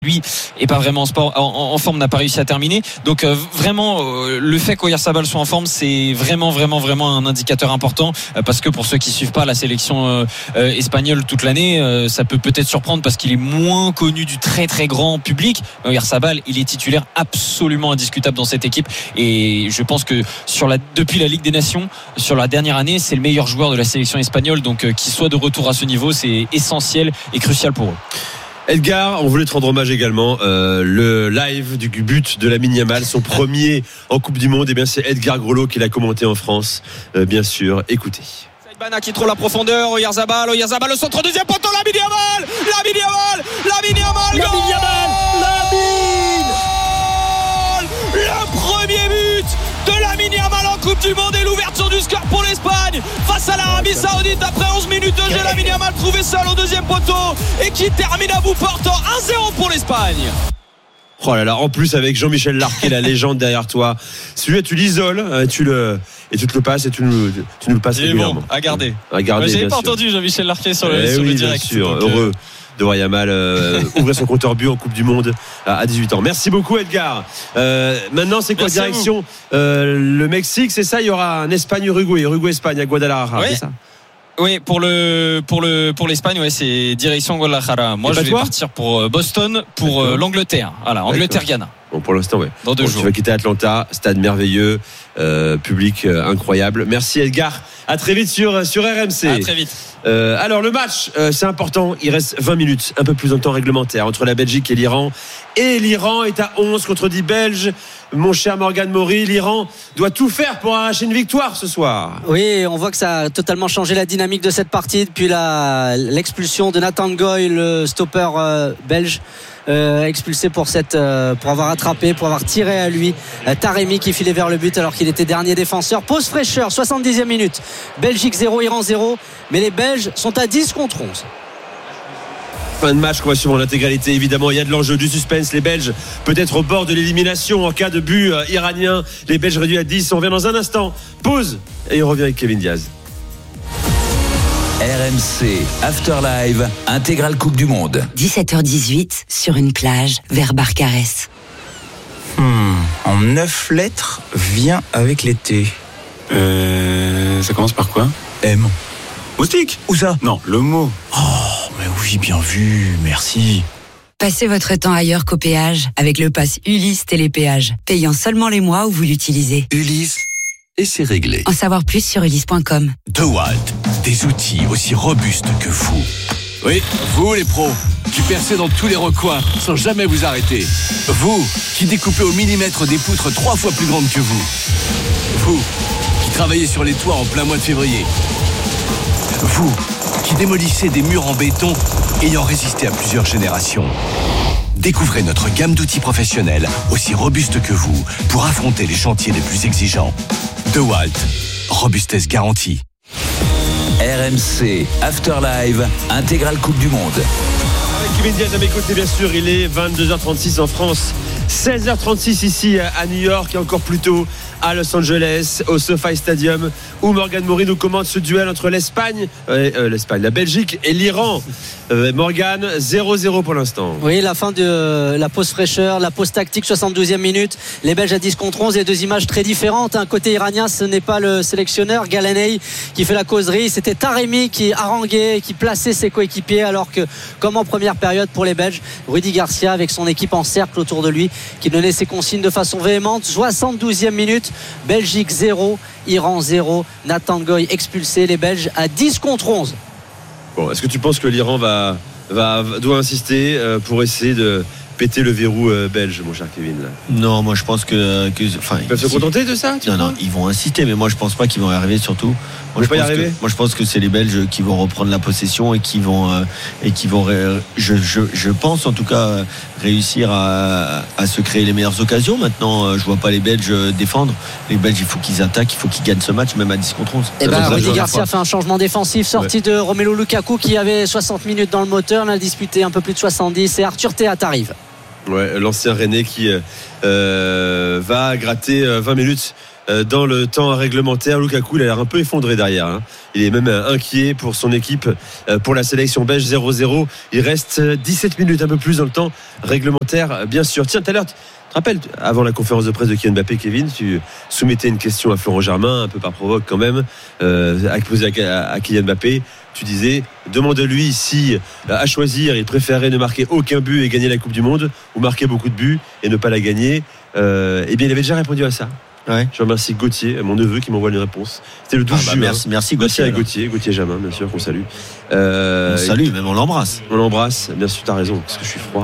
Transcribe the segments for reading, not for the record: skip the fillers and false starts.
lui est pas vraiment en forme, n'a pas réussi à terminer. Donc vraiment le fait qu'Oyarzabal soit en forme, c'est vraiment un indicateur important, parce que pour ceux qui suivent pas la sélection espagnole toute l'année, ça peut-être surprendre parce qu'il est moins connu du très très grand public. Oyarzabal, il est titulaire absolument indiscutable dans cette équipe, et je pense que depuis la Ligue des Nations, sur la dernière année, c'est le meilleur joueur de la sélection espagnole. Donc qu'il soit de retour à ce niveau, c'est essentiel et crucial pour eux. Edgar, on voulait te rendre hommage également. Le live du but de Lamine Yamal, son premier en Coupe du Monde, et bien c'est Edgar Grelot qui l'a commenté en France, bien sûr. Écoutez. Saïd qui trouve la profondeur. Oyarzabal, le centre, deuxième poteau. Lamine Yamal, le premier but de Lamine Yamal en Coupe du Monde et l'ouverture du score pour l'Espagne face à l'Arabie Saoudite. Après 11 minutes de jeu, Lamine Yamal trouvé seul au deuxième poteau et qui termine à bout portant 1-0 pour l'Espagne. Oh là là, en plus avec Jean-Michel Larquet, la légende derrière toi. Celui-là, tu l'isoles, et tu te le passes et tu nous le passes régulièrement. Bon, à garder. J'avais pas entendu Jean-Michel Larquet sur le direct. Bien sûr, heureux de voir Yamal ouvrir son compteur but en Coupe du Monde à 18 ans. Merci beaucoup Edgar. Maintenant c'est quoi? Merci. Direction le Mexique, c'est ça? Il y aura un Espagne-Uruguay-Espagne à Guadalajara, c'est ça? Oui, pour l'Espagne, ouais, c'est direction Guadalajara. Moi, je vais partir pour Boston, pour l'Angleterre. Voilà, Angleterre-Ghana. Bon, pour l'instant, ouais. Dans 2 jours. Tu vas quitter Atlanta, stade merveilleux, public incroyable. Merci Edgar. À très vite sur RMC. À très vite. Alors le match, c'est important. Il reste 20 minutes, un peu plus en temps réglementaire, entre la Belgique et l'Iran. Et l'Iran est à 11 contre 10 Belges. Mon cher Morgan Maury, l'Iran doit tout faire pour arracher une victoire ce soir. Oui, on voit que ça a totalement changé la dynamique de cette partie depuis l'expulsion de Nathan Goy, le stopper belge. Expulsé pour avoir attrapé, pour avoir tiré à lui Taremi qui filait vers le but alors qu'il était dernier défenseur. Pause fraîcheur, 70e minute. Belgique 0, Iran 0, mais les Belges sont à 10 contre 11. Fin de match qu'on va suivre en intégralité, évidemment. Il y a de l'enjeu, du suspense. Les Belges peut-être au bord de l'élimination en cas de but iranien. Les Belges réduits à 10. On revient dans un instant. Pause et on revient avec Kevin Diaz. RMC After Live, intégrale Coupe du Monde. 17h18 sur une plage vers Barcarès. En 9 lettres, vient avec l'été. Ça commence par quoi? M. Moustique? Où ça? Non, le mot. Oh, mais oui, bien vu, merci. Passez votre temps ailleurs qu'au péage avec le pass Ulysse Télépéage, payant seulement les mois où vous l'utilisez. Ulysse, et c'est réglé. En savoir plus sur ulysse.com. DeWalt, des outils aussi robustes que vous. Oui, vous les pros, qui percez dans tous les recoins sans jamais vous arrêter. Vous, qui découpez au millimètre des poutres 3 fois plus grandes que vous. Vous, qui travaillez sur les toits en plein mois de février. Vous, qui démolissez des murs en béton ayant résisté à plusieurs générations. Découvrez notre gamme d'outils professionnels aussi robustes que vous pour affronter les chantiers les plus exigeants. DeWalt, robustesse garantie. RMC After Live, intégrale Coupe du Monde. Avec Kevin Diaz à mes côtés, bien sûr. Il est 22h36 en France, 16h36 ici à New York et encore plus tôt à Los Angeles, au SoFi Stadium, où Morgan Maury nous commente ce duel entre la Belgique et l'Iran. Morgan, 0-0 pour l'instant. Oui, la fin de la pause fraîcheur, la pause tactique, 72e minute. Les Belges à 10 contre 11, et 2 images très différentes. Côté iranien, ce n'est pas le sélectionneur Galaney qui fait la causerie, c'était Taremi qui haranguait, qui plaçait ses coéquipiers, alors que, comme en première période pour les Belges, Rudy Garcia avec son équipe en cercle autour de lui, qui donnait ses consignes de façon véhémente. 72e minute, Belgique 0, Iran 0, Nathan Goy expulsé, les Belges à 10 contre 11. Bon, est-ce que tu penses que l'Iran doit insister pour essayer de péter le verrou belge, mon cher Kevin là? Non, moi je pense que ils peuvent se contenter de ça? Non, ils vont insister, mais moi je pense pas qu'ils vont y arriver surtout. Moi je pense que c'est les Belges qui vont reprendre la possession et qui vont je pense en tout cas réussir à se créer les meilleures occasions. Maintenant, je vois pas les Belges défendre. Les Belges, il faut qu'ils attaquent, il faut qu'ils gagnent ce match même à 10 contre 11. Et Rudy Garcia fait un changement défensif, sorti de Romelu Lukaku qui avait 60 minutes dans le moteur, on a disputé un peu plus de 70, et Arthur Théat arrive. Ouais, l'ancien Rennais qui va gratter 20 minutes dans le temps réglementaire. Lukaku, il a l'air un peu effondré derrière, hein. Il est même inquiet pour son équipe, pour la sélection belge. 0-0. Il reste 17 minutes, un peu plus dans le temps réglementaire, bien sûr. Tiens, tout à l'heure, tu te rappelles, avant la conférence de presse de Kylian Mbappé, Kevin, tu soumettais une question à Florent Germain, un peu par provoque quand même, posée à Kylian Mbappé. Tu disais, demande-lui si, à choisir, il préférait ne marquer aucun but et gagner la Coupe du Monde, ou marquer beaucoup de buts et ne pas la gagner. Eh bien, il avait déjà répondu à ça. Ouais. Je remercie Gauthier, mon neveu, qui m'envoie une réponse. C'était le 12 juin. Merci Gauthier. Merci à Gauthier Jamin, bien sûr, qu'on salue. On salue, même on l'embrasse. On l'embrasse, bien sûr, t'as raison, parce que je suis froid.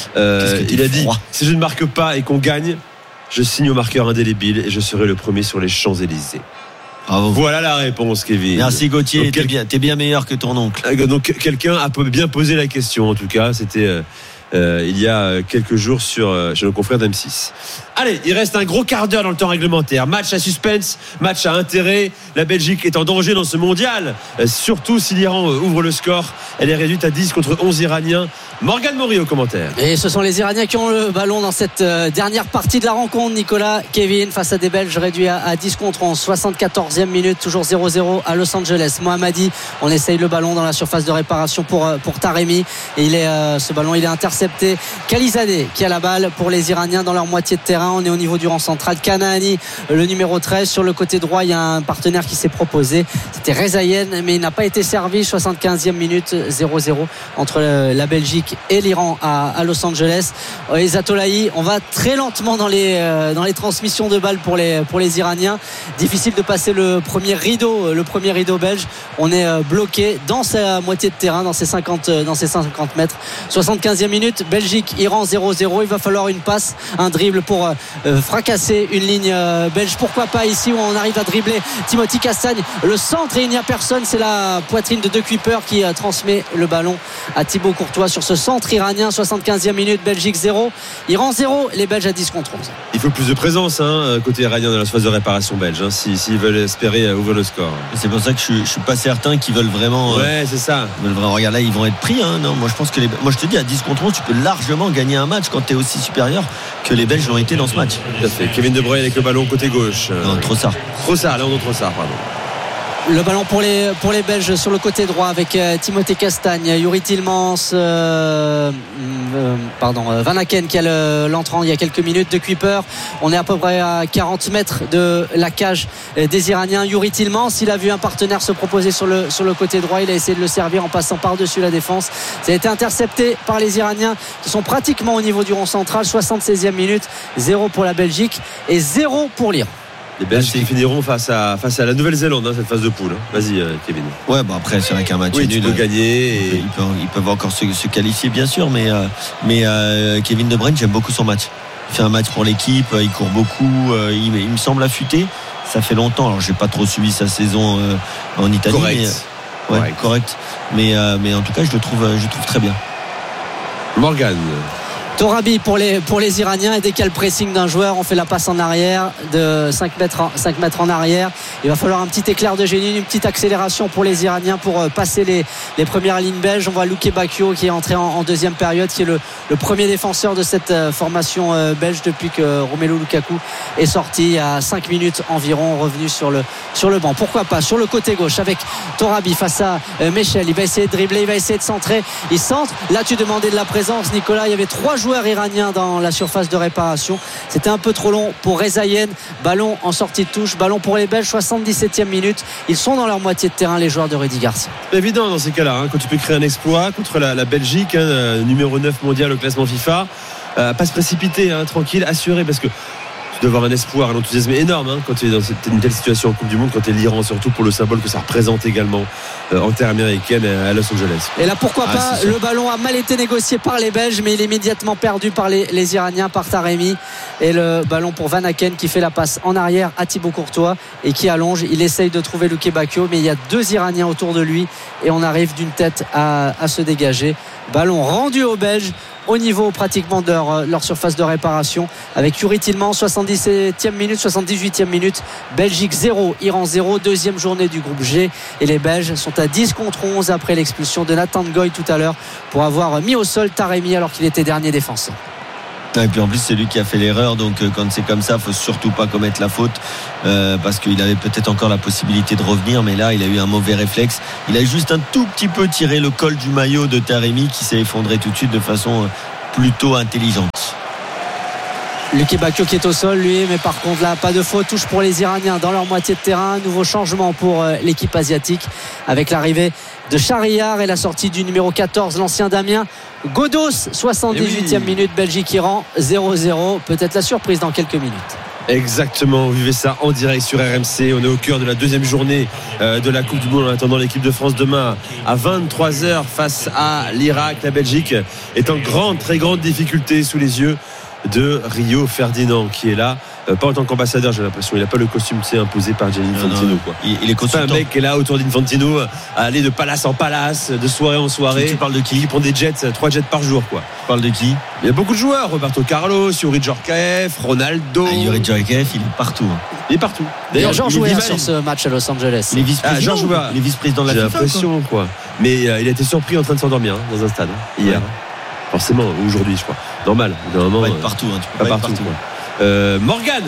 Il a dit, si je ne marque pas et qu'on gagne, je signe au marqueur indélébile et je serai le premier sur les Champs-Élysées. Bravo. Voilà la réponse, Kevin. Merci Gauthier, t'es bien meilleur que ton oncle. Donc quelqu'un a bien posé la question, en tout cas, c'était il y a quelques jours chez nos confrères d'M6. Allez, il reste un gros quart d'heure dans le temps réglementaire. Match à suspense, match à intérêt. La Belgique est en danger dans ce mondial, surtout si l'Iran ouvre le score. Elle est réduite à 10 contre 11 Iraniens. Morgane Maury au commentaire. Et ce sont les Iraniens qui ont le ballon dans cette dernière partie de la rencontre. Nicolas, Kevin, face à des Belges réduits à 10 contre 11. 74e minute, toujours 0-0 à Los Angeles. Mohammadi, on essaye le ballon dans la surface de réparation pour Taremi. Et ce ballon, il est intercepté. Khalizadeh qui a la balle pour les Iraniens dans leur moitié de terrain. On est au niveau du rang central. Kanahani, le numéro 13. Sur le côté droit, il y a un partenaire qui s'est proposé. C'était Rezaïen, mais il n'a pas été servi. 75e minute, 0-0 entre la Belgique et l'Iran à Los Angeles. Et Zatolahi, on va très lentement dans les transmissions de balles pour les Iraniens. Difficile de passer le premier rideau belge. On est bloqué dans sa moitié de terrain, dans ses 50 mètres. 75e minute, Belgique, Iran 0-0. Il va falloir une passe, un dribble pour fracasser une ligne belge. Pourquoi pas ici où on arrive à dribbler Timothy Castagne, le centre, et il n'y a personne. C'est la poitrine de De Cuyper qui transmet le ballon à Thibaut Courtois sur ce centre iranien. 75e minute, Belgique 0, Iran 0, les Belges à 10 contre 11. Il faut plus de présence, côté iranien dans la phase de réparation belge, s'ils veulent espérer ouvrir le score. C'est pour ça que je suis pas certain qu'ils veulent vraiment. Ouais, c'est ça. Regarde là, ils vont être pris. Non, moi je pense que moi je te dis, à 10 contre 11, tu peux largement gagner un match quand tu es aussi supérieur que les Belges l'ont été dans ce match. Tout à fait. Kevin De Bruyne avec le ballon côté gauche. Non, Trossard, pardon. Le ballon pour les Belges sur le côté droit avec Timothée Castagne, Youri Tielemans, Van Aken qui a l'entrant il y a quelques minutes. De Cuyper, on est à peu près à 40 mètres de la cage des Iraniens. Youri Tielemans, il a vu un partenaire se proposer sur le côté droit, il a essayé de le servir en passant par-dessus la défense. Ça a été intercepté par les Iraniens qui sont pratiquement au niveau du rond central. 76e minute, 0 pour la Belgique et 0 pour l'Iran. Les Belges qui finiront face à la Nouvelle-Zélande, cette phase de poule. Vas-y, Kevin. Ouais, après c'est vrai qu'un match nul, tu peux gagner. Ils peuvent encore se qualifier, bien sûr, mais Kevin De Bruyne, j'aime beaucoup son match. Il fait un match pour l'équipe, il court beaucoup, il me semble affûté. Ça fait longtemps. Alors j'ai pas trop suivi sa saison en Italie. Correct. Mais en tout cas, je le trouve très bien. Morgane. Torabi pour les Iraniens, et dès qu'il y a le pressing d'un joueur, on fait la passe en arrière de 5 mètres en arrière. Il va falloir un petit éclair de génie, une petite accélération pour les Iraniens pour passer les premières lignes belges. On voit Luke Bacchio qui est entré en deuxième période, qui est le premier défenseur de cette formation belge depuis que Romelu Lukaku est sorti à 5 minutes environ, revenu sur le banc. Pourquoi pas sur le côté gauche avec Torabi face à Michel. Il va essayer de dribbler, il va essayer de centrer. Il centre. Là, tu demandais de la présence, Nicolas. Il y avait 3 joueurs iraniens dans la surface de réparation. C'était un peu trop long pour Rezaïen. Ballon en sortie de touche. Ballon pour les Belges. 77e minute. Ils sont dans leur moitié de terrain, les joueurs de Rudy Garcia. C'est évident dans ces cas-là, quand tu peux créer un exploit contre la Belgique, numéro 9 mondial au classement FIFA, pas se précipiter, tranquille, assuré, parce que tu dois avoir un espoir, un enthousiasme énorme quand tu es dans une telle situation en Coupe du Monde, quand tu es l'Iran, surtout pour le symbole que ça représente également en terre américaine à Los Angeles. Et là, pourquoi pas, le ballon a mal été négocié par les Belges, mais il est immédiatement perdu par les Iraniens, par Taremi. Et le ballon pour Van Aken qui fait la passe en arrière à Thibaut Courtois et qui allonge. Il essaye de trouver Luke Bacchio, mais il y a 2 Iraniens autour de lui et on arrive d'une tête à se dégager. Ballon rendu aux Belges au niveau pratiquement de leur surface de réparation avec Youri Tielemans. 77e minute, 78e minute, Belgique 0, Iran 0, deuxième journée du groupe G, et les Belges sont à 10 contre 11 après l'expulsion de Nathan Goy tout à l'heure pour avoir mis au sol Taremi alors qu'il était dernier défenseur. Et puis en plus c'est lui qui a fait l'erreur, donc quand c'est comme ça, faut surtout pas commettre la faute, parce qu'il avait peut-être encore la possibilité de revenir, mais là il a eu un mauvais réflexe. Il a juste un tout petit peu tiré le col du maillot de Taremi qui s'est effondré tout de suite de façon plutôt intelligente. Luke Bacchio qui est au sol lui, mais par contre là pas de faute, touche pour les Iraniens dans leur moitié de terrain. Nouveau changement pour l'équipe asiatique avec l'arrivée de Shahriar et la sortie du numéro 14, l'ancien d'Amiens, Godos. 78e minute, Belgique-Iran 0-0, peut-être la surprise dans quelques minutes. Exactement, vous vivez ça en direct sur RMC. On est au cœur de la deuxième journée de la Coupe du Monde en attendant l'équipe de France demain à 23h face à l'Irak. La Belgique est en très grande difficulté sous les yeux de Rio Ferdinand qui est là, pas en tant qu'ambassadeur, j'ai l'impression. Il n'a pas le costume imposé par Gianni Infantino, quoi. Il est consultant. C'est un mec qui est là autour d'Infantino à aller de palace en palace, de soirée en soirée. Tu parles de qui? Il prend des jets, 3 jets par jour, quoi. Tu parles de qui? Il y a beaucoup de joueurs, Roberto Carlos, Yuri Djorkaeff, Ronaldo. Yuri Djorkaeff, il est partout. Il est partout. D'ailleurs, Georges Weah sur ce match à Los Angeles. Il est vice-président. Il est vice-président de la FIFA. J'ai l'impression, quoi. Mais il a été surpris en train de s'endormir dans un stade hier. Ouais. Forcément, aujourd'hui, je crois. Normal. Normalement, tu peux pas être partout. Tu peux pas être partout. Morgane.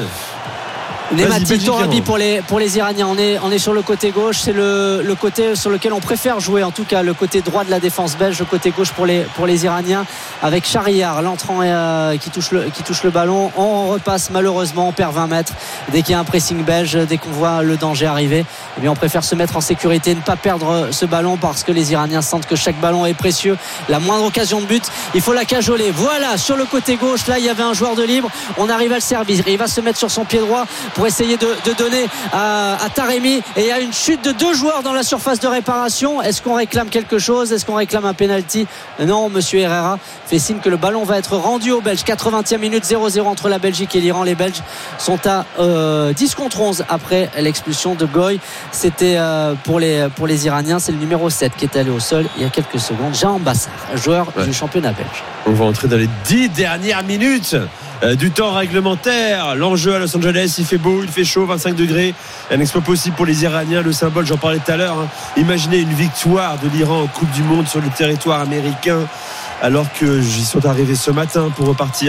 Nemati Torabi pour les Iraniens. On est sur le côté gauche. C'est le côté sur lequel on préfère jouer, en tout cas le côté droit de la défense belge, le côté gauche pour les Iraniens, avec Shahriar, l'entrant qui touche le ballon. On repasse malheureusement, on perd 20 mètres dès qu'il y a un pressing belge, dès qu'on voit le danger arriver. Eh bien, on préfère se mettre en sécurité, ne pas perdre ce ballon, parce que les Iraniens sentent que chaque ballon est précieux. La moindre occasion de but, il faut la cajoler. Voilà, sur le côté gauche, là il y avait un joueur de libre. On arrive à le servir. Il va se mettre sur son pied droit pour essayer de donner à Taremi, et il y a une chute de 2 joueurs dans la surface de réparation. Est-ce qu'on réclame quelque chose? Est-ce qu'on réclame un penalty? Non, monsieur Herrera fait signe que le ballon va être rendu aux Belges. 80e minute, 0-0 entre la Belgique et l'Iran. Les Belges sont à 10 contre 11 après l'expulsion de Goy. C'était pour les Iraniens, c'est le numéro 7 qui est allé au sol il y a quelques secondes, Jean Bassar, joueur du championnat belge. On va entrer dans les 10 dernières minutes du temps réglementaire. L'enjeu à Los Angeles, il fait beau, il fait chaud, 25 degrés, un exploit possible pour les Iraniens. Le symbole, j'en parlais tout à l'heure, Imaginez une victoire de l'Iran en Coupe du Monde sur le territoire américain, alors qu'ils sont arrivés ce matin pour repartir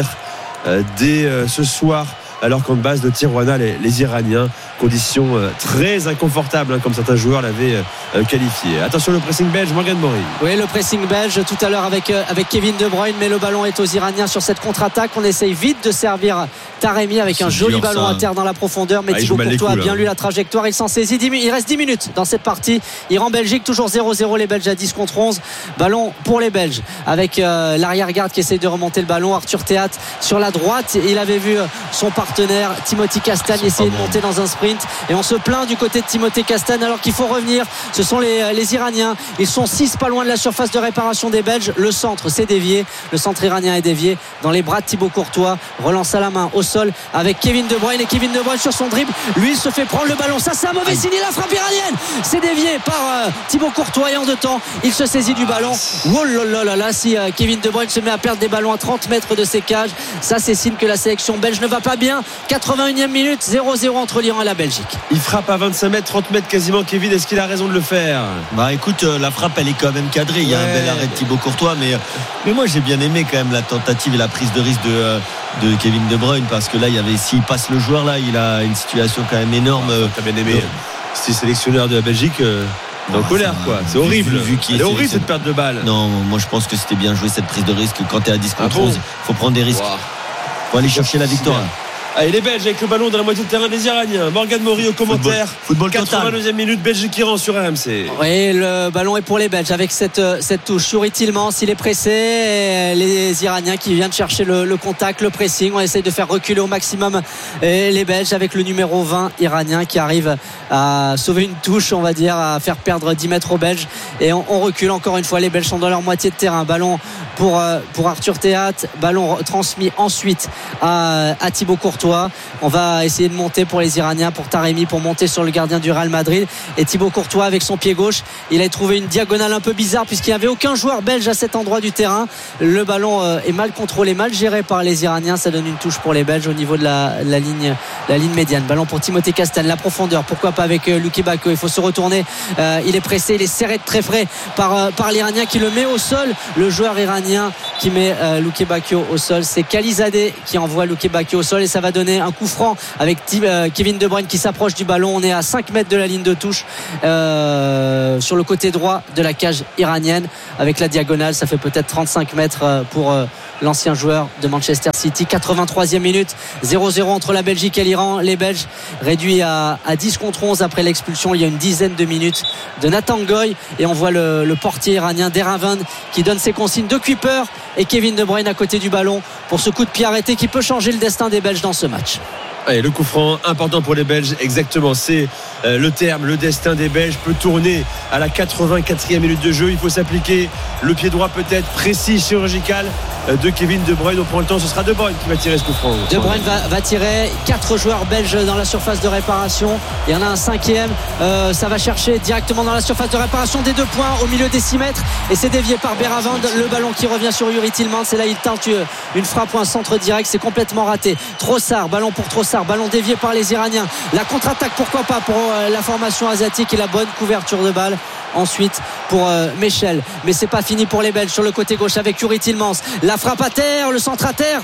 dès ce soir, alors qu'en base de Tijuana, les Iraniens, conditions très inconfortables, comme certains joueurs l'avaient qualifié. Attention, le pressing belge, Morgan Mori. Oui, le pressing belge tout à l'heure avec Kevin De Bruyne, mais le ballon est aux Iraniens sur cette contre-attaque. On essaye vite de servir Taremi avec un joli ballon à terre dans la profondeur, mais Thibaut Courtois a bien lu la trajectoire, il s'en saisit. Il reste 10 minutes dans cette partie. Iran-Belgique, toujours 0-0, les Belges à 10 contre 11. Ballon pour les Belges avec l'arrière-garde qui essaye de remonter le ballon, Arthur Théat sur la droite. Il avait vu son partenaire Timothy Castagne essayer de monter dans un sprint, et on se plaint du côté de Timothée Castagne alors qu'il faut revenir. Ce sont les Iraniens, ils sont 6 pas loin de la surface de réparation des Belges. Le centre s'est dévié, le centre iranien est dévié dans les bras de Thibaut Courtois. Relance à la main au sol avec Kevin De Bruyne, et Kevin De Bruyne sur son dribble, lui il se fait prendre le ballon. Ça c'est un mauvais signe, la frappe iranienne, c'est dévié par Thibaut Courtois, et en 2 temps il se saisit du ballon. Oh là là là, si Kevin De Bruyne se met à perdre des ballons à 30 mètres de ses cages, ça c'est signe que la sélection belge ne va pas bien. 81e minute, 0-0 entre l'Iran et la Belgique. Il frappe à 25 mètres, 30 mètres quasiment. Kevin, est-ce qu'il a raison de le faire? Bah écoute, la frappe elle est quand même cadrée. Il y a un bel arrêt de Thibaut Courtois, mais moi j'ai bien aimé quand même la tentative et la prise de risque de Kevin De Bruyne, parce que là s'il passe le joueur là, il a une situation quand même énorme. T'as bien aimé. Si sélectionneur de la Belgique en colère, quoi. C'est horrible. C'est horrible cette perte de balle. Non, moi je pense que c'était bien joué cette prise de risque. Quand t'es à 10 contre 11, faut prendre des risques. Faut aller chercher la victoire. Allez, les Belges avec le ballon dans la moitié de terrain des Iraniens. Morgan Mori au commentaire. Football 82e minute, Belgique-Iran sur RMC. Oui, le ballon est pour les Belges avec cette touche. Yuri Tillmans, il est pressé. Et les Iraniens qui viennent chercher le contact, le pressing. On essaye de faire reculer au maximum les Belges avec le numéro 20 iranien qui arrive à sauver une touche, on va dire, à faire perdre 10 mètres aux Belges. Et on recule encore une fois. Les Belges sont dans leur moitié de terrain. Ballon pour Arthur Théat. Ballon transmis ensuite à Thibaut Courtois. On va essayer de monter pour les Iraniens, pour Taremi, pour monter sur le gardien du Real Madrid, et Thibaut Courtois avec son pied gauche, il a trouvé une diagonale un peu bizarre puisqu'il n'y avait aucun joueur belge à cet endroit du terrain. Le ballon est mal contrôlé, mal géré par les Iraniens. Ça donne une touche pour les Belges au niveau de la ligne médiane. Ballon pour Timothée Castagne, la profondeur, pourquoi pas avec Luke Bacchio. Il faut se retourner, il est pressé, il est serré de très près par l'Iranien qui le met au sol. Le joueur iranien Iranien qui met Luke Bacchio au sol. C'est Khalizadeh qui envoie Luke Bacchio au sol et ça va donner un coup franc avec Kevin De Bruyne qui s'approche du ballon. On est à 5 mètres de la ligne de touche sur le côté droit de la cage iranienne avec la diagonale. Ça fait peut-être 35 mètres pour l'ancien joueur de Manchester City. 83e minute, 0-0 entre la Belgique et l'Iran. Les Belges réduits à 10 contre 11 après l'expulsion il y a une dizaine de minutes de Nathan Goy, et on voit le portier iranien Deravan qui donne ses consignes de Kuiper et Kevin De Bruyne à côté du ballon pour ce coup de pied arrêté qui peut changer le destin des Belges dans ce match. Allez, le coup franc important pour les Belges, exactement, c'est le terme, le destin des Belges peut tourner à la 84e minute de jeu. Il faut s'appliquer le pied droit peut-être précis, chirurgical de Kevin De Bruyne. On prend le temps, ce sera De Bruyne qui va tirer ce coup franc. De Bruyne va tirer, 4 joueurs belges dans la surface de réparation, il y en a un 5e, ça va chercher directement dans la surface de réparation des 2 points au milieu des 6 mètres et c'est dévié par Beravand. Le ballon qui revient sur Yuri Tillmans, et là il tente une frappe ou un centre direct, c'est complètement raté. Trossard, ballon pour Trossard, ballon dévié par les Iraniens, la contre-attaque pourquoi pas pour la formation asiatique et la bonne couverture de balle ensuite pour Michel, mais c'est pas fini pour les Belges sur le côté gauche avec Yuri Tillmans, la frappe à terre, le centre à terre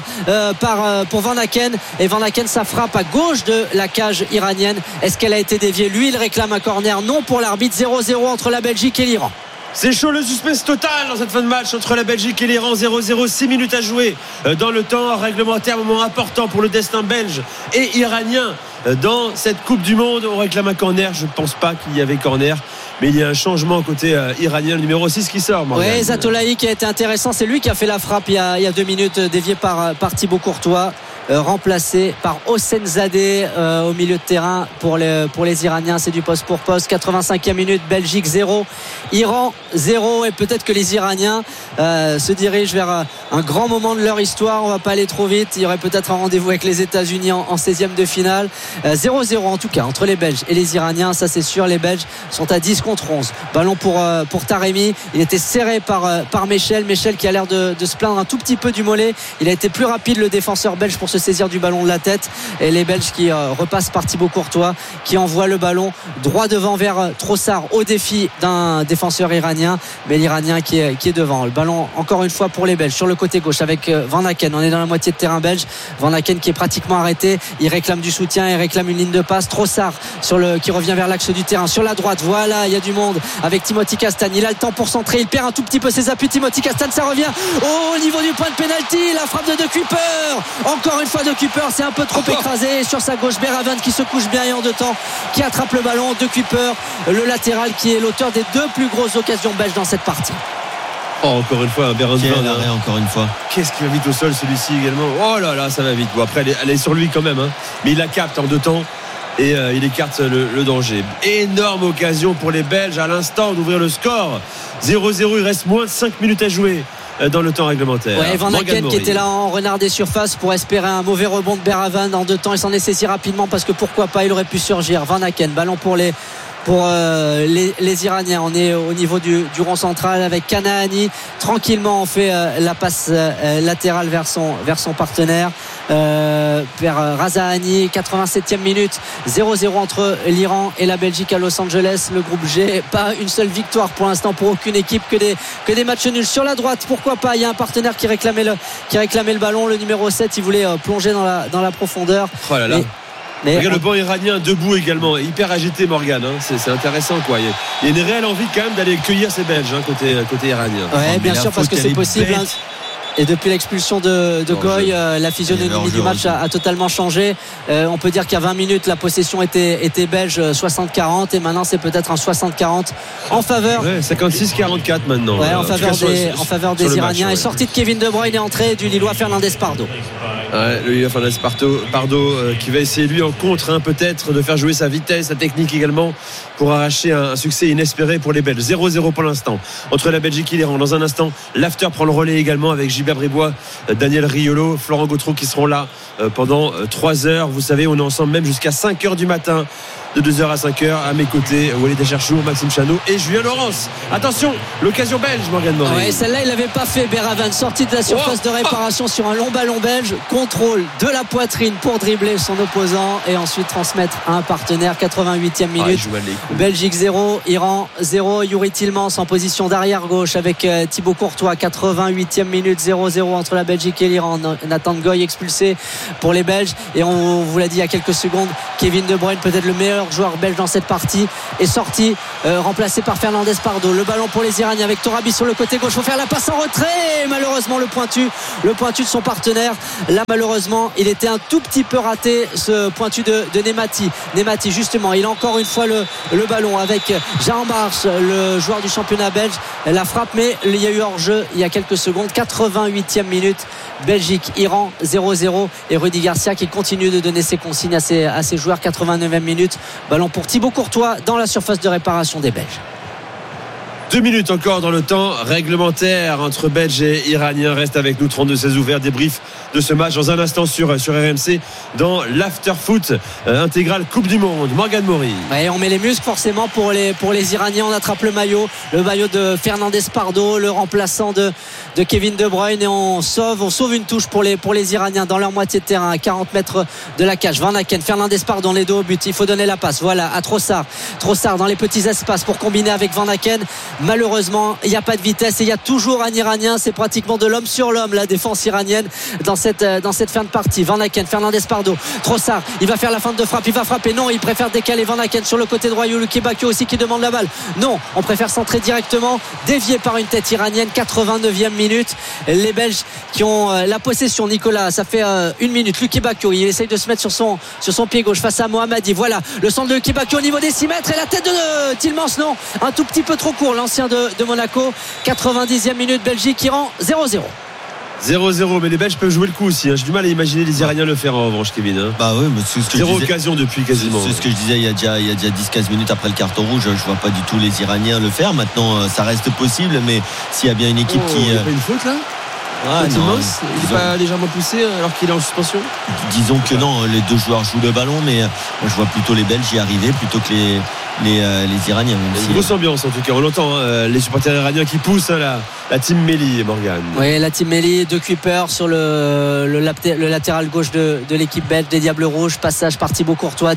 pour Van Aken, et Van Aken, sa frappe à gauche de la cage iranienne, est-ce qu'elle a été déviée? Lui il réclame un corner, non pour l'arbitre. 0-0 entre la Belgique et l'Iran. C'est chaud, le suspense total dans cette fin de match entre la Belgique et l'Iran. 0-0, 6 minutes à jouer dans le temps réglementaire, moment important pour le destin belge et iranien dans cette Coupe du Monde. On réclame un corner, je ne pense pas qu'il y avait corner, mais il y a un changement côté iranien, le numéro 6 qui sort. Oui, Zatolahi qui a été intéressant, c'est lui qui a fait la frappe il y a 2 minutes, dévié par Thibaut Courtois. Remplacé par Hossein-Zadeh au milieu de terrain pour les Iraniens. C'est du poste pour poste. 85e minute, Belgique 0, Iran 0, et peut-être que les Iraniens se dirigent vers un grand moment de leur histoire. On va pas aller trop vite, il y aurait peut-être un rendez-vous avec les États-Unis en 16e de finale. 0-0 en tout cas entre les Belges et les Iraniens, ça c'est sûr. Les Belges sont à 10 contre 11. Ballon pour Taremi, il était serré par Michel qui a l'air de se plaindre un tout petit peu du mollet. Il a été plus rapide, le défenseur belge, pour se saisir du ballon de la tête, et les Belges qui repassent par Thibaut Courtois qui envoie le ballon droit devant vers Trossard au défi d'un défenseur iranien, mais l'Iranien qui est devant. Le ballon encore une fois pour les Belges sur le côté gauche avec Van Aken. On est dans la moitié de terrain belge. Van Aken qui est pratiquement arrêté, il réclame du soutien, il réclame une ligne de passe. Trossard qui revient vers l'axe du terrain sur la droite. Voilà, il y a du monde avec Timothy Castagne, il a le temps pour centrer, il perd un tout petit peu ses appuis. Timothy Castagne, ça revient au niveau du point de pénalty, la frappe de Kuiper, encore une fois de Kuiper, c'est un peu trop écrasé sur sa gauche. Beravand qui se couche bien et en 2 temps qui attrape le ballon de Kuiper, le latéral qui est l'auteur des 2 plus grosses occasions belges dans cette partie. Encore une fois un Beravand, encore une fois. Qu'est-ce qui va vite au sol celui-ci également. Oh là là, ça va vite. Bon, après elle est sur lui quand même, hein. Mais il la capte en 2 temps et il écarte le danger. Énorme occasion pour les Belges à l'instant d'ouvrir le score. 0-0, il reste moins de 5 minutes à jouer dans le temps réglementaire. Ouais, Van Aken qui était là en renard des surfaces pour espérer un mauvais rebond de Beravand en 2 temps. Il s'en est saisi rapidement parce que pourquoi pas, il aurait pu surgir. Van Aken, ballon pour les Iraniens. On est au niveau du rond central avec Kanahani. Tranquillement on fait la passe latérale vers son partenaire, vers Razahani. 87e minute, 0-0 entre l'Iran et la Belgique à Los Angeles. Le groupe G, pas une seule victoire pour l'instant pour aucune équipe, que des matchs nuls. Sur la droite, pourquoi pas, il y a un partenaire qui réclamait le ballon, le numéro 7, il voulait plonger dans la profondeur. Oh là là. Regarde le banc iranien debout également, hyper agité, Morgan, hein. C'est intéressant quoi. Il y a une réelle envie quand même d'aller cueillir ces Belges, hein, côté iranien. Ouais, bien sûr, parce que c'est possible, hein. Et depuis l'expulsion de Goy, la physionomie du match a totalement changé. On peut dire qu'il y a 20 minutes la possession était belge, 60-40, et maintenant c'est peut-être un 60-40 en faveur. Ouais, 56-44 maintenant. Ouais, en faveur des Iraniens. Et sortie de Kevin De Bruyne et entrée du Lillois Fernandez Pardo. Ouais, le Lillois Fernandez Pardo qui va essayer lui en contre, hein, peut-être de faire jouer sa vitesse, sa technique également pour arracher un succès inespéré pour les Belges. 0-0 pour l'instant entre la Belgique et l'Iran. Dans un instant, l'after prend le relais également avec Gilbert Bribois, Daniel Riolo, Florent Gautreau qui seront là pendant 3 heures. Vous savez, on est ensemble même jusqu'à 5 heures du matin de 2h à 5h. À mes côtés, Walid Acharchour, Maxime Chanot et Julien Laurence. Attention, l'occasion belge, Morgan Maury. Ouais, celle-là, il n'avait pas fait. Beraven sorti de la surface de réparation sur un long ballon belge. Contrôle de la poitrine pour dribbler son opposant et ensuite transmettre à un partenaire. 88e minute. Belgique 0, Iran 0. Youri Tillmans en position d'arrière gauche avec Thibaut Courtois. 88e minute, 0-0 entre la Belgique et l'Iran. Nathan Goy expulsé pour les Belges. Et on vous l'a dit il y a quelques secondes, Kevin De Bruyne, peut-être le meilleur joueur belge dans cette partie, est sorti, remplacé par Fernandez Pardo. Le ballon pour les Iraniens avec Torabi sur le côté gauche. Il faut faire la passe en retrait. Et malheureusement, le pointu de son partenaire. Là, malheureusement, il était un tout petit peu raté, ce pointu de Nemati. Nemati, justement, il a encore une fois le ballon avec Jean Marche, le joueur du championnat belge. La frappe, mais il y a eu hors-jeu il y a quelques secondes. 88e minute. Belgique, Iran 0-0 et Rudy Garcia qui continue de donner ses consignes à ses joueurs. 89e minute, ballon pour Thibaut Courtois dans la surface de réparation des Belges. 2 minutes encore dans le temps réglementaire entre Belges et Iraniens. Reste avec nous, 32-16 ouvert, débrief de ce match dans un instant sur RMC dans l'after-foot intégral Coupe du Monde. Morgan Maury. Ouais, on met les muscles forcément pour les Iraniens. On attrape le maillot de Fernandez Pardo, le remplaçant de Kevin De Bruyne, et on sauve une touche pour les Iraniens dans leur moitié de terrain à 40 mètres de la cage. Van Aken, Fernandez Pardo, les deux au but. Il faut donner la passe. Voilà, à Trossard dans les petits espaces pour combiner avec Van Aken. Malheureusement, il n'y a pas de vitesse et il y a toujours un Iranien. C'est pratiquement de l'homme sur l'homme, la défense iranienne dans cette fin de partie. Van Aken, Fernandez Pardo, Trossard, il va faire la feinte de frappe, il va frapper. Non, il préfère décaler Van Aken sur le côté droit. Luki Bakio aussi qui demande la balle. Non, on préfère centrer directement, dévié par une tête iranienne. 89e minute. Les Belges qui ont la possession. Nicolas, ça fait une minute. Luki Bakio, il essaye de se mettre sur son pied gauche face à Mohammadi. Voilà, le centre de Luki Bakio au niveau des 6 mètres et la tête de Tillmans. Non, un tout petit peu trop court. L'ancien de Monaco. 90e minute, Belgique, Iran 0-0. 0-0, mais les Belges peuvent jouer le coup aussi. J'ai du mal à imaginer les Iraniens le faire en revanche, Kevin. Bah oui, mais c'est ce que zéro occasion depuis quasiment. C'est ce que je disais il y a déjà 10-15 minutes après le carton rouge. Je vois pas du tout les Iraniens le faire. Maintenant, ça reste possible, mais s'il y a bien une équipe qui. Il n'y a pas une faute là? Non, il n'est pas légèrement poussé alors qu'il est en suspension? Disons que non, les deux joueurs jouent le ballon, mais je vois plutôt les Belges y arriver plutôt que les Iraniens. Une grosse ambiance en tout cas, on l'entend, les supporters iraniens qui poussent la team Melli, Morgan. Oui, la team Melli, De Kuiper sur le latéral gauche de l'équipe belge des Diables Rouges. Passage par Thibaut Courtois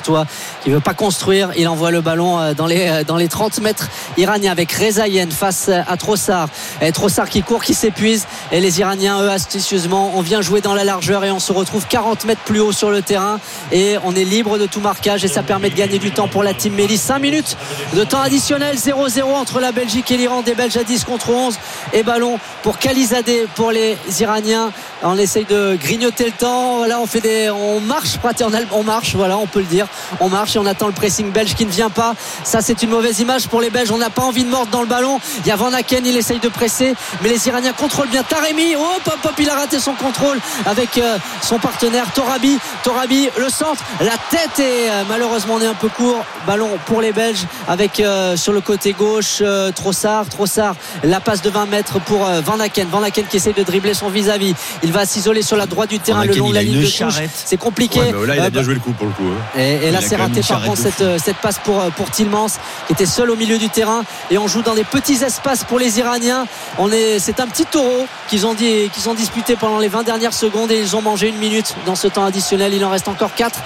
qui veut pas construire, il envoie le ballon dans les 30 mètres iraniens avec Rezaïen face à Trossard. Et Trossard qui court, qui s'épuise, et les Iraniens, eux, astucieusement, on vient jouer dans la largeur et on se retrouve 40 mètres plus haut sur le terrain et on est libre de tout marquage et ça permet de gagner du temps pour la team Melli. 5 minutes de temps additionnel, 0-0 entre la Belgique et l'Iran. Des Belges à 10 contre 11 et ballon pour Khalizadeh pour les Iraniens. On essaye de grignoter le temps. Voilà, on marche, voilà, on peut le dire. On marche et on attend le pressing belge qui ne vient pas. Ça, c'est une mauvaise image pour les Belges. On n'a pas envie de mordre dans le ballon. Il y a Van Aken, il essaye de presser, mais les Iraniens contrôlent bien. Taremi, hop, il a raté son contrôle avec son partenaire Torabi, le centre, la tête, et malheureusement on est un peu court. Ballon pour les Belges avec sur le côté gauche Trossard, la passe de 20 mètres pour Van Aken qui essaye de dribbler son vis-à-vis. Il va s'isoler sur la droite du terrain, le long de la ligne de touche. C'est compliqué. Ouais, là il a bien joué le coup pour le coup. Et là c'est raté par contre cette passe pour Tillmans qui était seul au milieu du terrain, et on joue dans des petits espaces pour les Iraniens. C'est un petit taureau qu'ils ont disputé pendant les 20 dernières secondes et ils ont mangé une minute dans ce temps additionnel. Il en reste encore 4.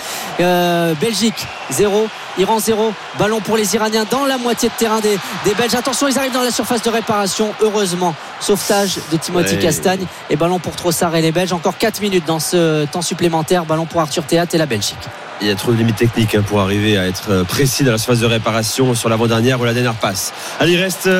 Belgique 0, Iran 0. Ballon pour les Iraniens dans la moitié de terrain des Belges. Attention, ils arrivent dans la surface de réparation. Heureusement, sauvetage de Timothy Castagne, et ballon pour Trossard et les Belges. Encore 4 minutes dans ce temps supplémentaire. Ballon pour Arthur Théat et la Belgique. Il y a trop de limites techniques pour arriver à être précis dans la surface de réparation sur l'avant-dernière ou la dernière passe. Allez, il reste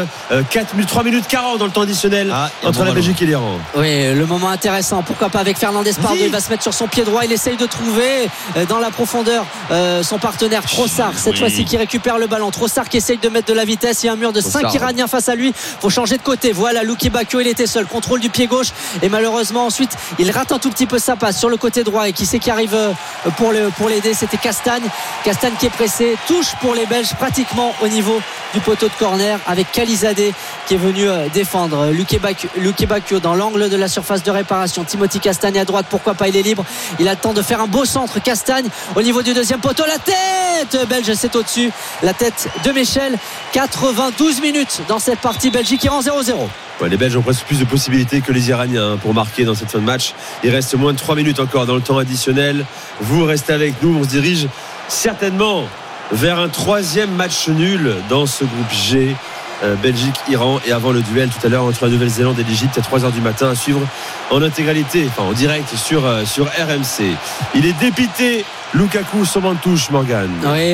3 minutes 40 dans le temps additionnel entre la Belgique et l'Iran. Oui, le moment intéressant. Pourquoi pas avec Fernandez Pardo. Il va se mettre sur son pied droit. Il essaye de trouver dans la profondeur son partenaire Trossard. Cette fois-ci qui récupère le ballon. Trossard qui essaye de mettre de la vitesse. Il y a un mur de 5 Iraniens face à lui. Faut changer de côté. Voilà, Luki Bakio, il était seul. Contrôle du pied gauche. Et malheureusement, ensuite, il rate un tout petit peu sa passe sur le côté droit. Et qui c'est qui arrive pour l'aider? débordé, c'était Castagne qui est pressé, touche pour les Belges pratiquement au niveau du poteau de corner avec Kalizadeh qui est venu défendre Luke Bacchio dans l'angle de la surface de réparation. Timothy Castagne à droite, pourquoi pas, il est libre, il a le temps de faire un beau centre. Castagne au niveau du deuxième poteau, la tête belge, c'est au-dessus, la tête de Michel. 92 minutes dans cette partie, Belgique qui rend 0-0. Ouais, les Belges ont presque plus de possibilités que les Iraniens pour marquer dans cette fin de match. Il reste moins de 3 minutes encore dans le temps additionnel. Vous restez avec nous, on se dirige certainement vers un 3e match nul dans ce groupe G. Belgique-Iran, et avant le duel tout à l'heure entre la Nouvelle-Zélande et l'Égypte à 3h du matin à suivre en intégralité, en direct sur RMC. Il est dépité, Lukaku sur banc de touche, Morgan. Oui,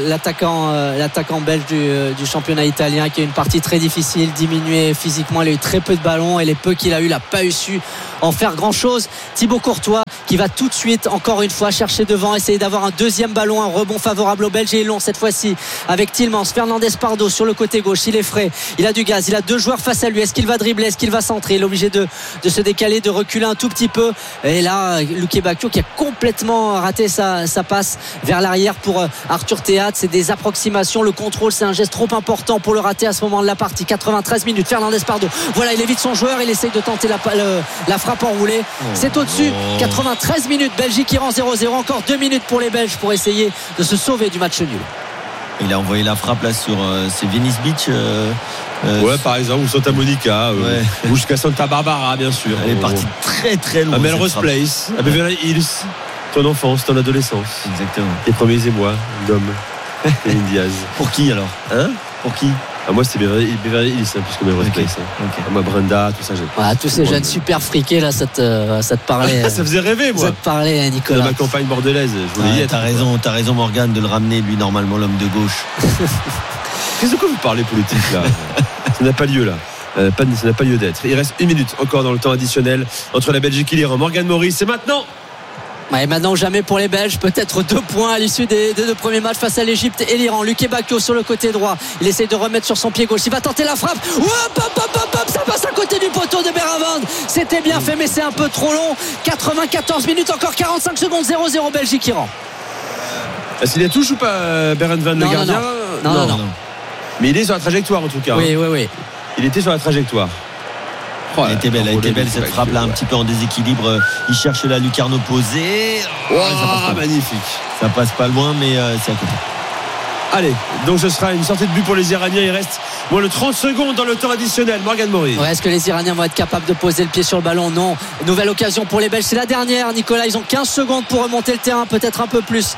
l'attaquant belge du championnat italien qui a une partie très difficile, diminué physiquement, il a eu très peu de ballons et les peu qu'il a eu, il n'a pas su en faire grand chose. Thibaut Courtois qui va tout de suite encore une fois chercher devant, essayer d'avoir un deuxième ballon, un rebond favorable aux Belges, et long cette fois-ci avec Tielemans. Fernandez Pardo sur le côté gauche, il est frais, il a du gaz, il a 2 joueurs face à lui. Est-ce qu'il va dribbler, est-ce qu'il va centrer? Il est obligé de se décaler, de reculer un tout petit peu, et là Luke Bacchio qui a complètement raté sa passe vers l'arrière pour Arthur Théâtre. C'est des approximations, le contrôle c'est un geste trop important pour le rater à ce moment de la partie. 93 minutes, Fernandez Pardo, voilà, il évite son joueur, il essaye de tenter la frappe enroulée, c'est au-dessus. 93 minutes, Belgique qui rend 0-0, encore 2 minutes pour les Belges pour essayer de se sauver du match nul. Il a envoyé la frappe là sur c'est Venice Beach ouais, par exemple, ou Santa Monica, ouais. Ou jusqu'à Santa Barbara, bien sûr. Elle est partie très très loin. À Melrose Place, à Beverly Hills, ton enfance, ton adolescence. Exactement. Les premiers émois d'homme. Kevin Diaz. Pour qui alors? Pour qui? Moi c'était Beverly Hills, plus que Melrose Place. Okay. Moi Brenda, tout ça. Tous ces jeunes super friqués là, ça te parlait. Ça faisait rêver, moi. Ça te parlait, Nicolas. De ma campagne bordelaise. Je voulais y être. T'as raison, Morgan, de le ramener, lui, normalement, l'homme de gauche. Qu'est-ce que vous parlez politique là? Ça n'a pas lieu là. Ça n'a pas lieu d'être. Il reste 1 minute encore dans le temps additionnel entre la Belgique et l'Iran. Morgan Maurice, c'est maintenant. Et maintenant ou jamais pour les Belges, peut-être 2 points à l'issue des 2 premiers matchs face à l'Égypte et l'Iran. Luke Bacchio sur le côté droit, il essaye de remettre sur son pied gauche, il va tenter la frappe, ça passe à côté du poteau de Beravand. C'était bien fait mais c'est un peu trop long. 94 minutes, encore 45 secondes, 0-0 Belgique-Iran. Est-ce qu'il y a touche ou pas, Berenvan, le gardien? Non. Mais il est sur la trajectoire en tout cas. Oui. Il était sur la trajectoire. Elle était belle cette frappe là, un petit peu en déséquilibre. Il cherche la lucarne opposée. Magnifique. Ça passe pas loin, mais c'est à côté. Allez, donc ce sera une sortie de but pour les Iraniens. Il reste moins de 30 secondes dans le temps additionnel. Morgan Maury. Est-ce que les Iraniens vont être capables de poser le pied sur le ballon? Non. Nouvelle occasion pour les Belges. C'est la dernière, Nicolas. Ils ont 15 secondes pour remonter le terrain, peut-être un peu plus.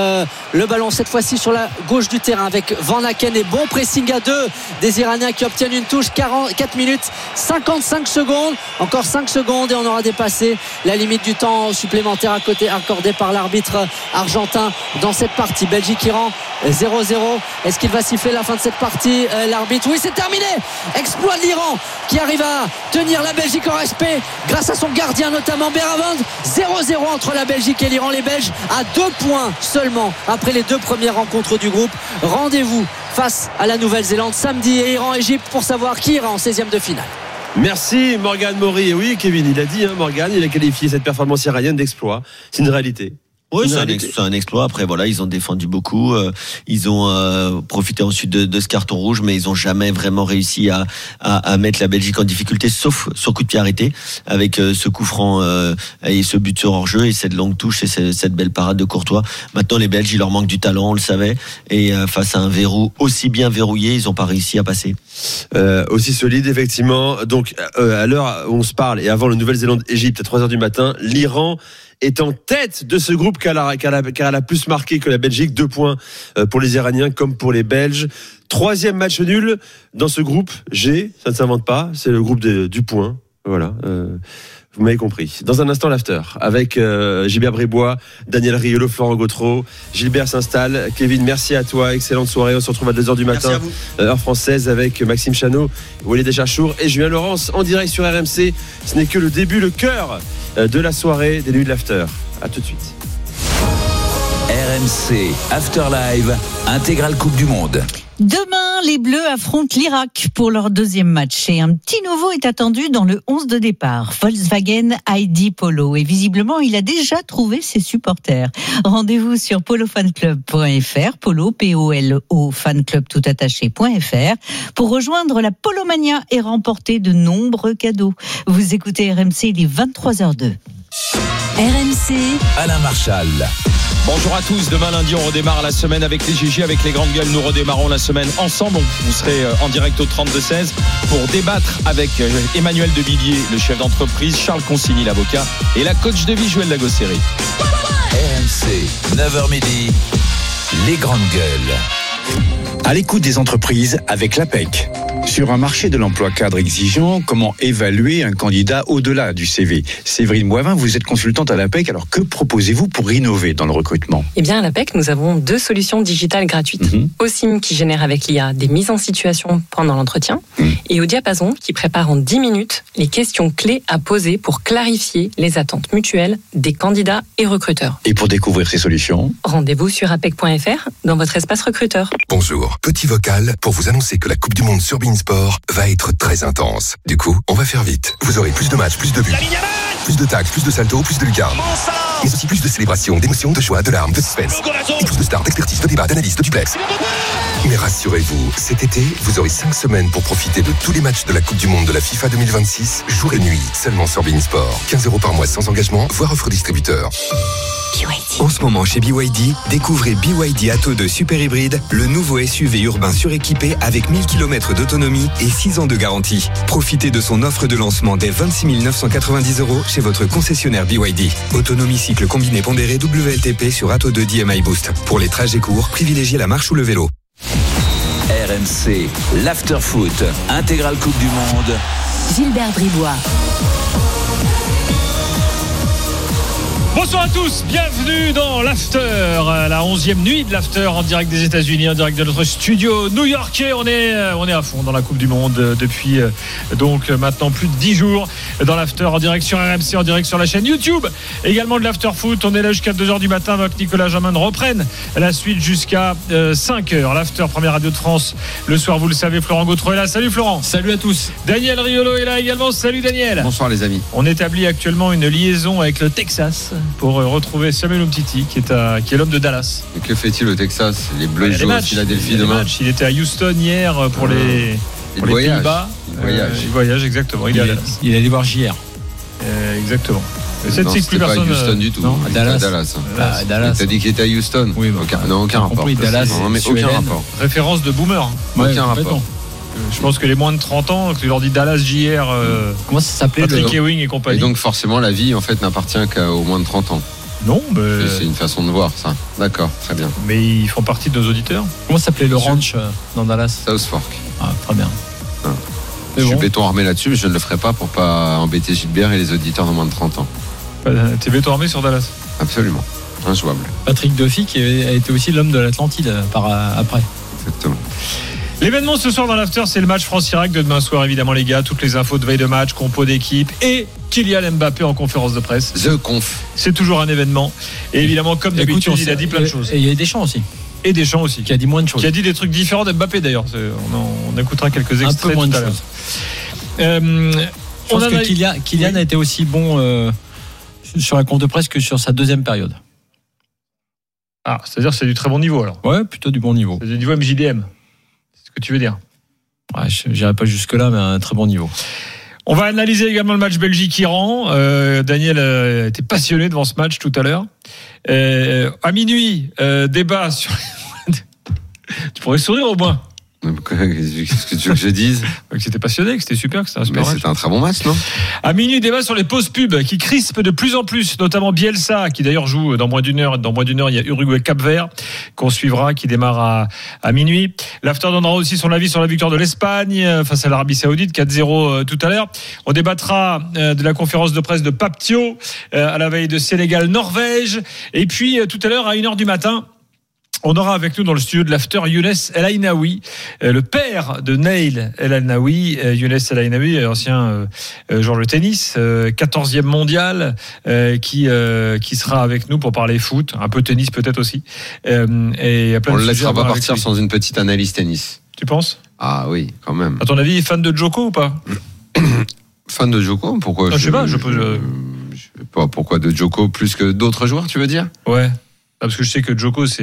Le ballon cette fois-ci sur la gauche du terrain avec Van Aken et bon pressing à 2 des Iraniens qui obtiennent une touche. 4 minutes 55 secondes. Encore 5 secondes et on aura dépassé la limite du temps supplémentaire accordé par l'arbitre argentin dans cette partie. Belgique-Iran 0-0. Est-ce qu'il va siffler la fin de cette partie, l'arbitre? Oui, c'est terminé. Exploit de l'Iran qui arrive à tenir la Belgique en respect grâce à son gardien notamment Beravand. 0-0 entre la Belgique et l'Iran. Les Belges à 2 points seulement après les 2 premières rencontres du groupe. Rendez-vous face à la Nouvelle-Zélande samedi et Iran-Égypte pour savoir qui ira en 16e de finale. Merci Morgan Maury. Oui, Kevin, il a dit, Morgan, il a qualifié cette performance iranienne d'exploit. C'est une réalité. Oui, c'est un exploit. Après, voilà, ils ont défendu beaucoup. Ils ont profité ensuite de ce carton rouge, mais ils ont jamais vraiment réussi à mettre la Belgique en difficulté, sauf sur coup de pied arrêté, avec ce coup franc et ce but sur hors-jeu et cette longue touche et cette belle parade de Courtois. Maintenant, les Belges, il leur manque du talent, on le savait, et face à un verrou aussi bien verrouillé, ils n'ont pas réussi à passer. Aussi solide, effectivement. Donc, à l'heure où on se parle et avant le Nouvelle-Zélande-Égypte à 3h du matin, l'Iran est en tête de ce groupe car elle a plus marqué que la Belgique. 2 points pour les Iraniens comme pour les Belges. 3e match nul dans ce groupe G, ça ne s'invente pas, c'est le groupe du point. Voilà, vous m'avez compris. Dans un instant, l'after avec Gilbert Brébois, Daniel Riolo, Florent Gautreau. Gilbert s'installe. Kevin, merci à toi, excellente soirée. On se retrouve à 2h du matin, heure française, avec Maxime Chanot, Walid Acharchour et Julien Laurence en direct sur RMC. Ce n'est que le début, le cœur de la soirée des nuits de l'after. À tout de suite. RMC After Live, intégrale Coupe du Monde. Demain, les Bleus affrontent l'Irak pour leur deuxième match et un petit nouveau est attendu dans le 11 de départ. Volkswagen ID Polo et visiblement, il a déjà trouvé ses supporters. Rendez-vous sur polofanclub.fr, polo, P-O-L-O, fanclub toutattaché.fr pour rejoindre la Polomania et remporter de nombreux cadeaux. Vous écoutez RMC, il est 23h02. RMC, Alain Marchal. Bonjour à tous, demain lundi on redémarre la semaine avec les GG, avec les grandes gueules. Nous redémarrons la semaine ensemble. Vous serez en direct au 32-16 pour débattre avec Emmanuel Devilliers, le chef d'entreprise, Charles Consigny, l'avocat, et la coach de vie, Joël Lagosséry. RMC, 9h midi, les grandes gueules. À l'écoute des entreprises avec l'APEC. Sur un marché de l'emploi cadre exigeant, comment évaluer un candidat au-delà du CV ? Séverine Boivin, vous êtes consultante à l'APEC, alors que proposez-vous pour innover dans le recrutement ? Eh bien, à l'APEC, nous avons 2 solutions digitales gratuites. OSIM qui génère avec l'IA des mises en situation pendant l'entretien et au Diapason qui prépare en 10 minutes les questions clés à poser pour clarifier les attentes mutuelles des candidats et recruteurs. Et pour découvrir ces solutions, rendez-vous sur apec.fr dans votre espace recruteur. Bonjour, petit vocal pour vous annoncer que la Coupe du Monde sur Beansport va être très intense. Du coup, on va faire vite. Vous aurez plus de matchs, plus de buts, plus de tacles, plus de saltos, plus de lucarnes. Mais aussi plus de célébrations, d'émotions, de joie, de larmes, de suspense. Et plus de stars, d'expertise, de débats, d'analyse, de duplex. Mais rassurez-vous, cet été, vous aurez 5 semaines pour profiter de tous les matchs de la Coupe du Monde de la FIFA 2026, jour et nuit, seulement sur Beansport. 15 € par mois sans engagement, voire offre distributeur. En ce moment chez BYD, découvrez BYD Atto 2 Super Hybride, le nouveau SUV urbain suréquipé avec 1000 km d'autonomie et 6 ans de garantie. Profitez de son offre de lancement dès 26 990 € chez votre concessionnaire BYD. Autonomie cycle combiné pondéré WLTP sur Atto 2 DMI Boost. Pour les trajets courts, privilégiez la marche ou le vélo. RMC, l'after-foot, intégrale Coupe du Monde. Gilbert Bribois. Bonsoir à tous, bienvenue dans l'After, la 11e nuit de l'After en direct des États-Unis, en direct de notre studio new-yorkais. On est à fond dans la Coupe du Monde depuis donc maintenant plus de 10 jours dans l'After en direct sur RMC, en direct sur la chaîne YouTube. Également de l'After Foot, on est là jusqu'à 2h du matin avec Nicolas Jamin reprenne la suite jusqu'à 5h. L'After, première radio de France, le soir, vous le savez, Florent Gautreau est là. Salut Florent. Salut à tous. Daniel Riolo est là également. Salut Daniel. Bonsoir les amis. On établit actuellement une liaison avec le Texas pour retrouver Samuel Umtiti qui est l'homme de Dallas. Et que fait-il au Texas ? Les Bleus jouent à Philadelphie demain. Il était à Houston hier pour les Pays-Bas. Il voyage exactement. Il est à Dallas. Il allait voir JR. Exactement. Non, c'était pas à Houston du tout. Non, à Dallas. Dallas. T'as dit qu'il était à Houston ? Oui, aucun rapport. Dallas, non, mais aucun rapport. Référence de boomer. Aucun rapport. Je pense que les moins de 30 ans, que tu leur dis Dallas, JR, comment ça s'appelait, Patrick Ewing et compagnie. Et donc forcément la vie en fait n'appartient qu'aux moins de 30 ans. Non, mais c'est une façon de voir ça. D'accord, très bien. Mais ils font partie de nos auditeurs. Comment s'appelait le ranch dans Dallas ? South Fork. Ah, très bien. Je suis béton armé là-dessus, mais je ne le ferai pas pour pas embêter Gilbert et les auditeurs de moins de 30 ans. T'es béton armé sur Dallas ? Absolument, injouable. Patrick Duffy qui a été aussi l'homme de l'Atlantide après. Exactement. L'événement ce soir dans l'After, c'est le match France-Irak de demain soir, évidemment les gars. Toutes les infos de veille de match, compo d'équipe et Kylian Mbappé en conférence de presse. The Conf. C'est toujours un événement. Et évidemment, comme d'habitude, il a dit plein de choses. Et il y a Deschamps aussi. Et Deschamps aussi. Qui a dit moins de choses. Qui a dit des trucs différents d'Mbappé d'ailleurs. On écoutera quelques extraits. Un peu moins tout de à l'heure. choses. Je pense que Kylian a été aussi bon sur la conf de presse que sur sa deuxième période. Ah, c'est-à-dire que c'est du très bon niveau alors. Ouais, plutôt du bon niveau. C'est du niveau MJDM. C'est ce que tu veux dire. Ouais, je n'irai pas jusque-là, mais à un très bon niveau. On va analyser également le match Belgique-Iran. Daniel était passionné devant ce match tout à l'heure. À minuit, débat sur... Tu pourrais sourire au moins. Qu'est-ce que tu veux que je dise ? Que c'était passionné, que c'était super, que c'était un super match. C'était un très bon match, non ? À minuit, débat sur les pauses pub qui crispent de plus en plus, notamment Bielsa, qui d'ailleurs joue dans moins d'une heure. Dans moins d'une heure, il y a Uruguay-Cap-Vert qu'on suivra, qui démarre à minuit. L'After donnera aussi son avis sur la victoire de l'Espagne face à l'Arabie Saoudite, 4-0 tout à l'heure. On débattra de la conférence de presse de Pape Thiaw à la veille de Sénégal-Norvège. Et puis tout à l'heure, à 1h du matin, On aura avec nous dans le studio de l'After Younes El Ainaoui, le père de Neil El Ainaoui. Younes El Ainaoui, ancien joueur de tennis, 14e mondial, qui sera avec nous pour parler foot, un peu tennis peut-être aussi. Et on le laissera pas partir sans une petite analyse tennis. Tu penses ? Ah oui, quand même. À ton avis, fan de Djoko ou pas ? Fan de Djoko ? Pourquoi ? Je sais pas. Pourquoi de Djoko plus que d'autres joueurs, tu veux dire ? Ouais. Parce que je sais que Djoko, c'est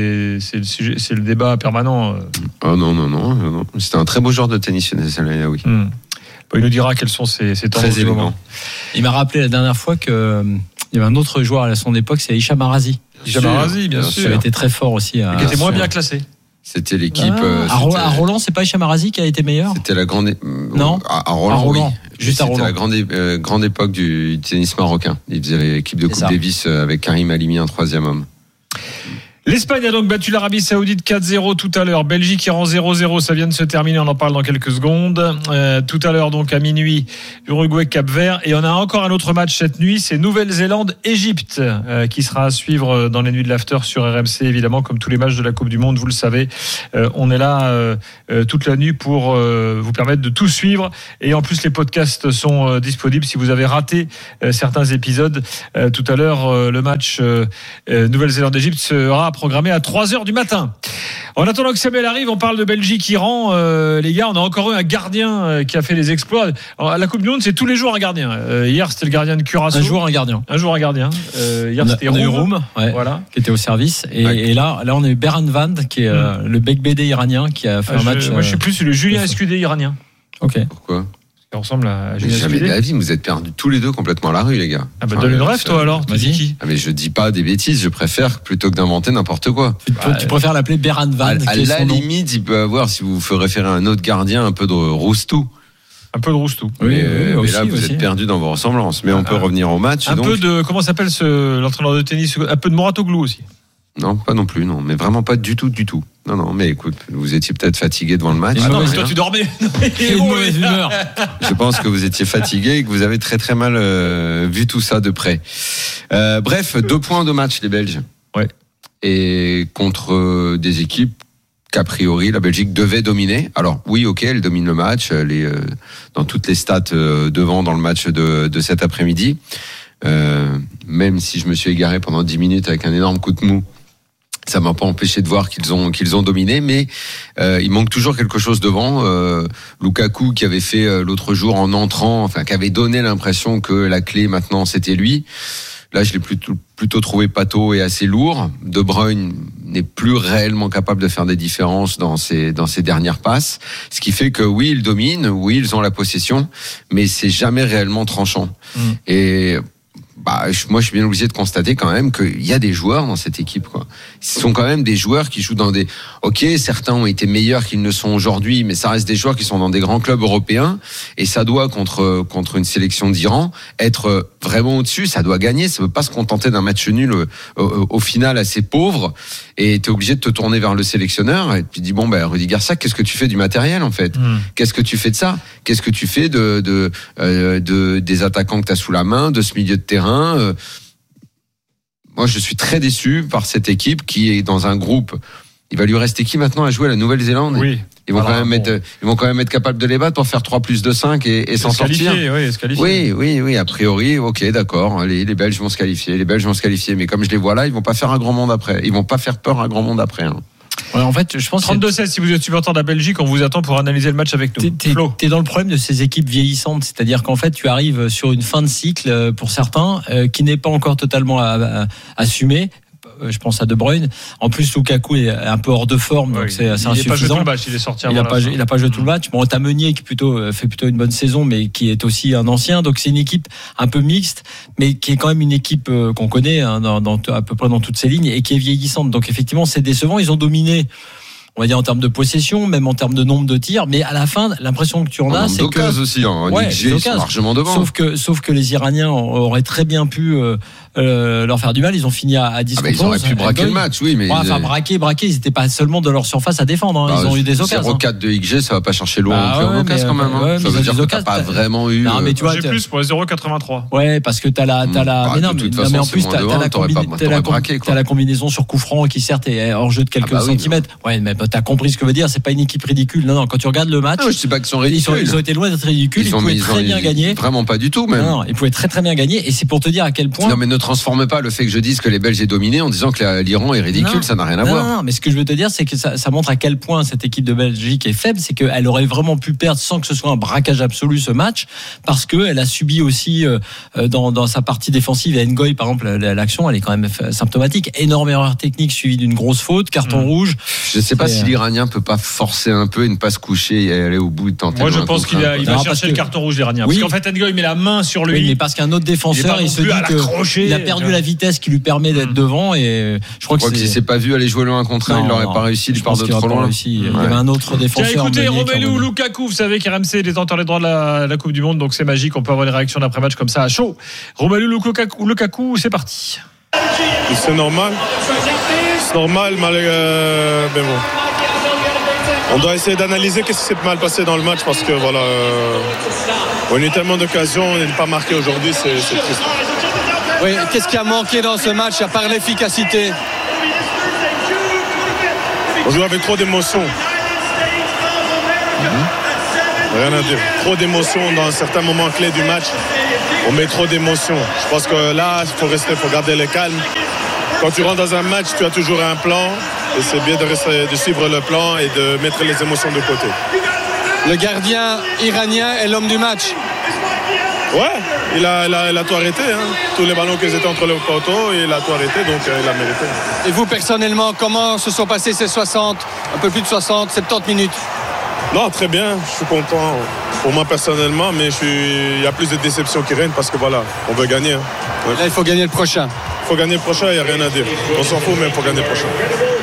le débat permanent. Oh non. C'était un très beau joueur de tennis, Younes El Ainaoui. Bon, il nous dira quels sont ses tendances très du moment. Il m'a rappelé la dernière fois qu'il y avait un autre joueur à son époque, c'est Hicham Arazi. Hicham Arazi, bien sûr. Qui avait été très fort aussi. Qui était moins bien classé. C'était l'équipe. À Roland, c'est pas Hicham Arazi qui a été meilleur ? C'était la grande. Non. À Roland, oui. Juste à Roland. C'était la grande époque du tennis marocain. Il faisait l'équipe de Coupe Davis avec Karim Halimi, un troisième homme. L'Espagne a donc battu l'Arabie Saoudite 4-0 tout à l'heure. Belgique qui rend 0-0, ça vient de se terminer, on en parle dans quelques secondes. Tout à l'heure donc à minuit, Uruguay Cap-Vert, et on a encore un autre match cette nuit, c'est Nouvelle-Zélande-Égypte qui sera à suivre dans les nuits de l'after sur RMC, évidemment comme tous les matchs de la Coupe du Monde, vous le savez. On est là toute la nuit pour vous permettre de tout suivre, et en plus les podcasts sont disponibles si vous avez raté certains épisodes. Tout à l'heure, le match Nouvelle-Zélande-Égypte sera programmé à 3h du matin. En attendant que Samuel arrive, on parle de Belgique-Iran. Les gars, on a encore eu un gardien qui a fait des exploits. Alors, à la Coupe du Monde, c'est tous les jours un gardien. Hier, c'était le gardien de Curaçao. Un jour un gardien. Hier, c'était Roum, voilà, qui était au service. Et là, on a eu Beran Van, qui est le Bekbede iranien, qui a fait un match. Moi, je suis plus le Julien Escudé iranien. Ok. Pourquoi ? Ça ressemble à Julien Jamais Escudé. De la vie, vous êtes perdus tous les deux complètement à la rue, les gars. Ah bah donne une rêve, toi alors. Tu dis qui ? Ah mais je dis pas des bêtises, je préfère plutôt que d'inventer n'importe quoi. Tu préfères l'appeler Beran Van. À la limite, il peut avoir, si vous vous référez à un autre gardien, un peu de Roustou. Un peu de Roustou. Mais là, vous êtes perdus dans vos ressemblances. Mais on peut revenir au match. Un peu de, comment s'appelle l'entraîneur de tennis ? Un peu de Mouratoglou aussi. Non, pas non plus, non. Mais vraiment pas du tout. Non, mais écoute, vous étiez peut-être fatigué devant le match. Ah non, mais toi tu dormais. Une mauvaise humeur. Je pense que vous étiez fatigué et que vous avez très très mal vu tout ça de près. Bref, 2 points de match, les Belges. Ouais. Et contre des équipes qu'a priori la Belgique devait dominer. Alors oui, ok, elle domine le match, elle est dans toutes les stats devant dans le match de cet après-midi. Même si je me suis égaré pendant 10 minutes avec un énorme coup de mou, ça m'a pas empêché de voir qu'ils ont dominé, mais il manque toujours quelque chose devant. Lukaku qui avait fait l'autre jour en entrant, qui avait donné l'impression que la clé maintenant c'était lui. Là, je l'ai plutôt trouvé pâteau et assez lourd. De Bruyne n'est plus réellement capable de faire des différences dans ses dernières passes, ce qui fait que oui, ils dominent, oui, ils ont la possession, mais c'est jamais réellement tranchant. Et moi, je suis bien obligé de constater quand même qu'il y a des joueurs dans cette équipe, quoi. Ce sont quand même des joueurs qui jouent dans des... Ok, certains ont été meilleurs qu'ils ne sont aujourd'hui, mais ça reste des joueurs qui sont dans des grands clubs européens, et ça doit, contre une sélection d'Iran, être vraiment au-dessus, ça doit gagner, ça ne veut pas se contenter d'un match nul au final assez pauvre, et t'es obligé de te tourner vers le sélectionneur, et tu dis, Rudy Garcia, qu'est-ce que tu fais du matériel, en fait? Qu'est-ce que tu fais de ça? Qu'est-ce que tu fais des attaquants que t'as sous la main, de ce milieu de terrain? Moi, je suis très déçu par cette équipe qui est dans un groupe. Il va lui rester qui maintenant à jouer à la Nouvelle-Zélande? Oui. Ils vont quand même être capables de les battre pour faire 3+2-5 et s'en sortir. Oui, a priori, ok, d'accord. Les Belges vont se qualifier. Mais comme je les vois là, ils vont pas faire un grand monde après. Ils vont pas faire peur à un grand monde après. Hein. Ouais, en fait, je pense 32-16, si vous êtes supporter de la Belgique, on vous attend pour analyser le match avec nous. T'es dans le problème de ces équipes vieillissantes, c'est-à-dire qu'en fait, tu arrives sur une fin de cycle pour certains qui n'est pas encore totalement assumée. Je pense à De Bruyne. En plus, Lukaku est un peu hors de forme, donc c'est assez insuffisant. Il n'a pas joué tout le match, il est sorti avant. Il n'a pas joué tout le match. Bon, t'as Meunier qui fait plutôt une bonne saison, mais qui est aussi un ancien. Donc c'est une équipe un peu mixte, mais qui est quand même une équipe qu'on connaît à peu près dans toutes ses lignes et qui est vieillissante. Donc effectivement, c'est décevant. Ils ont dominé, on va dire en termes de possession, même en termes de nombre de tirs, mais à la fin, l'impression que tu en as, c'est que aussi, Nick G sont largement devant. Sauf que les Iraniens auraient très bien pu leur faire du mal. Ils ont fini à 10 contre 11. Ils auraient pu braquer le match, oui, mais braquer, ils n'étaient pas seulement de leur surface à défendre. Ils ont eu des occasions. 0,4 de XG, ça va pas chercher loin en occasion quand même. Ça veut dire que t'as pas vraiment eu. Non, mais tu vois, j'ai plus pour 0,83. Ouais, parce que t'as la. Mais en plus, t'as la combinaison sur coup franc qui certes est hors jeu de quelques centimètres. Ouais, mais t'as compris ce que veut dire. C'est pas une équipe ridicule. Non, quand tu regardes le match, je sais pas qu'ils sont ridicules. Ils ont été loin d'être ridicules. Ils pouvaient très bien gagner. Vraiment pas du tout, même. Non, ils pouvaient très bien gagner. Et c'est pour te dire à quel point. Non, mais ne transforme pas le fait que je dise que les Belges aient dominé en disant que l'Iran est ridicule. Ça n'a rien à voir. Non, mais ce que je veux te dire, c'est que ça montre à quel point cette équipe de Belgique est faible. C'est qu'elle aurait vraiment pu perdre sans que ce soit un braquage absolu ce match, parce qu'elle a subi aussi dans sa partie défensive. Et Ngoy, par exemple, l'action, elle est quand même symptomatique. Énorme erreur technique suivie d'une grosse faute, carton rouge. Je sais pas si l'Iranien peut pas forcer un peu et ne pas se coucher et aller au bout de tenter. Moi, je pense qu'il va chercher le carton rouge, l'Iranien. Parce qu'en fait, Ngoy met la main sur lui. Oui, mais parce qu'un autre défenseur, il se dit qu'il a perdu la vitesse qui lui permet d'être devant. Et je crois qu'il s'est pas vu aller jouer le 1 contre 1, il n'aurait pas réussi, il part de trop loin. Il y avait un autre défenseur. Écoutez, Romelu Lukaku, vous savez qu'RMC est détenteur des droits de la Coupe du Monde, donc c'est magique, on peut avoir les réactions d'après-match comme ça à chaud. Romelu Lukaku, c'est parti. C'est normal, mais bon. On doit essayer d'analyser qu'est-ce qui s'est mal passé dans le match, parce que voilà, on a eu tellement d'occasions, on n'est pas marqué aujourd'hui, c'est triste. Oui, qu'est-ce qui a manqué dans ce match à part l'efficacité? On joue avec trop d'émotions. Rien à dire. Trop d'émotions dans certains moments clés du match. On met trop d'émotions. Je pense que là, il faut garder le calme. Quand tu rentres dans un match, tu as toujours un plan. Et c'est bien de suivre le plan et de mettre les émotions de côté. Le gardien iranien est l'homme du match. Ouais, il a tout arrêté. Tous les ballons qui étaient entre le poteau, il a tout arrêté, donc il a mérité. Et vous, personnellement, comment se sont passés ces 60, un peu plus de 60, 70 minutes? Non, très bien, je suis content pour moi personnellement, mais il y a plus de déception qui règne parce que voilà, on veut gagner. Ouais. Là, il faut gagner le prochain. Il faut gagner le prochain, il n'y a rien à dire. On s'en fout, mais il faut gagner le prochain.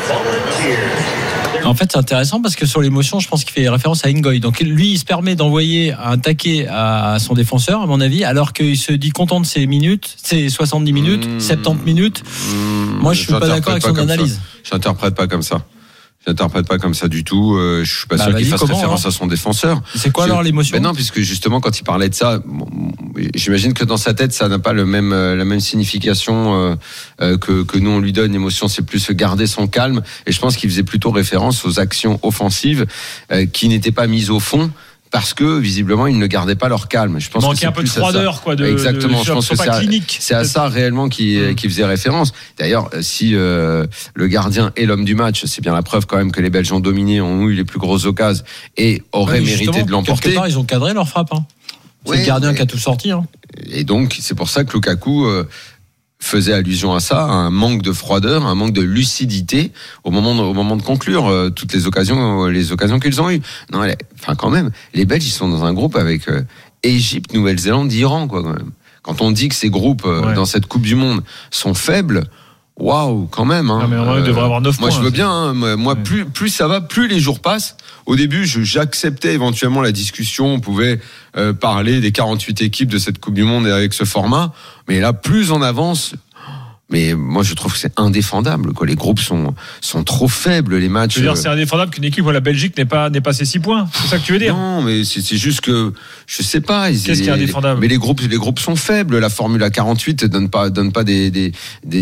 En fait, c'est intéressant parce que sur l'émotion, je pense qu'il fait référence à Ngoy. Donc lui, il se permet d'envoyer un taquet à son défenseur, à mon avis, alors qu'il se dit content de ses minutes, ses 70 minutes, 70 minutes. Moi, je suis pas d'accord avec son analyse. J'interprète pas comme ça. J'interprète pas comme ça du tout. Je suis pas sûr qu'il fasse référence à son défeneur. C'est quoi alors l'émotion? Non, puisque justement quand il parlait de ça, j'imagine que dans sa tête ça n'a pas la même signification que nous on lui donne. L'émotion, c'est plus garder son calme. Et je pense qu'il faisait plutôt référence aux actions offensives qui n'étaient pas mises au fond. Parce que visiblement ils ne gardaient pas leur calme. Je pense manquait que un peu de froideur, quoi. Exactement. Je pense que c'est à ça réellement qui faisait référence. D'ailleurs, si le gardien est l'homme du match, c'est bien la preuve quand même que les Belges ont dominé, ont eu les plus grosses occasions et auraient mérité de l'emporter. Quelque part, ils ont cadré leur frappe. C'est le gardien qui a tout sorti. Et donc c'est pour ça que Lukaku faisait allusion à ça, à un manque de froideur, un manque de lucidité au moment de conclure toutes les occasions qu'ils ont eues. Non, quand même, les Belges ils sont dans un groupe avec Égypte, Nouvelle-Zélande, Iran, quoi, quand même. Quand on dit que ces groupes dans cette Coupe du Monde sont faibles, waouh, quand même. Non, mais on devrait avoir 9 points. Moi, je veux bien. Moi, plus ça va, plus les jours passent. Au début, j'acceptais éventuellement la discussion. On pouvait parler des 48 équipes de cette Coupe du Monde avec ce format. Mais là, plus on avance. Mais moi, je trouve que c'est indéfendable, quoi. Les groupes sont trop faibles, les matchs. Tu veux dire, c'est indéfendable qu'une équipe comme la Belgique n'ait pas ses 6 points. C'est ça que tu veux dire? Non, mais c'est juste que, je sais pas. Qu'est-ce qui est indéfendable? Mais les groupes sont faibles. La Formule 48 donne pas des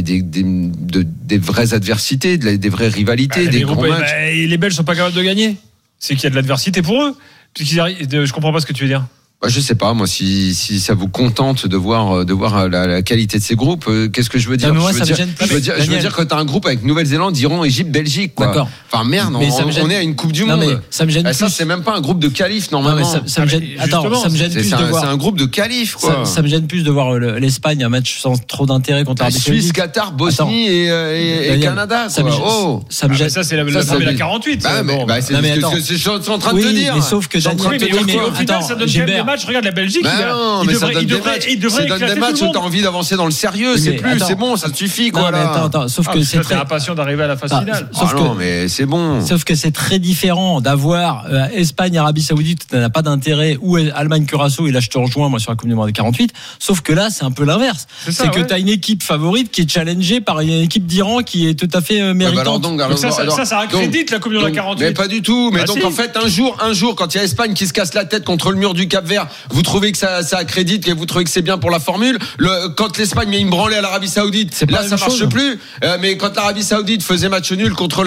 vraies adversités, des vraies rivalités, des gros matchs. Les Belges sont pas capables de gagner. C'est qu'il y a de l'adversité pour eux. Je comprends pas ce que tu veux dire. Je sais pas, moi, si ça vous contente de voir la qualité de ces groupes, qu'est-ce que je veux dire? Moi, je veux dire que t'as un groupe avec Nouvelle-Zélande, Iran, Égypte, Belgique, quoi. D'accord. Enfin, merde, on est à une Coupe du Monde. Mais ça me gêne plus. Ça, c'est même pas un groupe de qualifs, normalement. Non, mais ça me gêne. Attends, ça me gêne plus de voir. C'est un groupe de qualifs, quoi. Ça me gêne plus de voir l'Espagne, un match sans trop d'intérêt contre l'Arabie Saoudite. Suisse, Qatar, Bosnie et Canada, quoi. Ça me gêne. Ça, c'est la 48. C'est ce que je suis en train de te dire. Mais sauf que Daniel, au final, ça donne quand même des match. Regarde la Belgique. Non, mais ça donne des matchs. Ça donne des matchs où t'as envie d'avancer dans le sérieux. C'est bon, ça te suffit, quoi. Attends, sauf que c'est très impatient d'arriver à la phase finale. Non, mais c'est bon. Sauf que c'est très différent d'avoir Espagne, Arabie Saoudite, tu n'as pas d'intérêt, ou Allemagne, Curaçao, et là je te rejoins moi sur la Coupe du Monde de 48. Sauf que là c'est un peu l'inverse. C'est que tu as une équipe favorite qui est challengée par une équipe d'Iran qui est tout à fait méritante. Donc ça accrédite la Coupe du Monde de 48. Mais pas du tout. Mais donc en fait un jour quand il y a Espagne qui se casse la tête contre le mur du Cap-Vert, vous trouvez que ça accrédite et vous trouvez que c'est bien pour la formule. Quand l'Espagne met une branlée à l'Arabie Saoudite, là ça marche plus. Mais quand l'Arabie Saoudite faisait match nul contre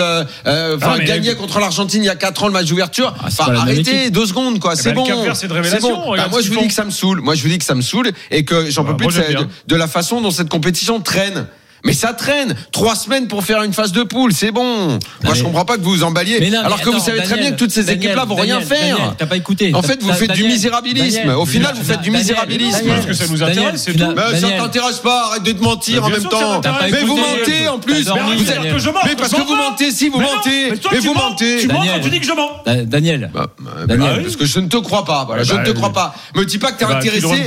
gagnait contre l'Argentine il y a 4 ans le match d'ouverture. Arrêtez 2 secondes quoi. C'est bon. C'est de révélation. Moi je vous dis que ça me saoule. Et que j'en peux plus de la façon dont cette compétition traîne. Mais ça traîne 3 semaines pour faire une phase de poule, c'est bon. Moi je comprends pas que vous vous emballiez. Alors que vous savez très bien que toutes ces équipes-là vont rien faire. T'as pas écouté. En fait, vous faites du misérabilisme. Au final, vous faites du misérabilisme. Parce que ça nous intéresse, c'est tout. Mais ça t'intéresse pas. Arrête de te mentir en même temps. Mais vous mentez en plus. Mais parce que vous mentez, si vous mentez. Mais vous mentez. Tu mens quand tu dis que je mens. Daniel. Parce que je ne te crois pas. Je ne te crois pas. Me dis pas que t'es intéressé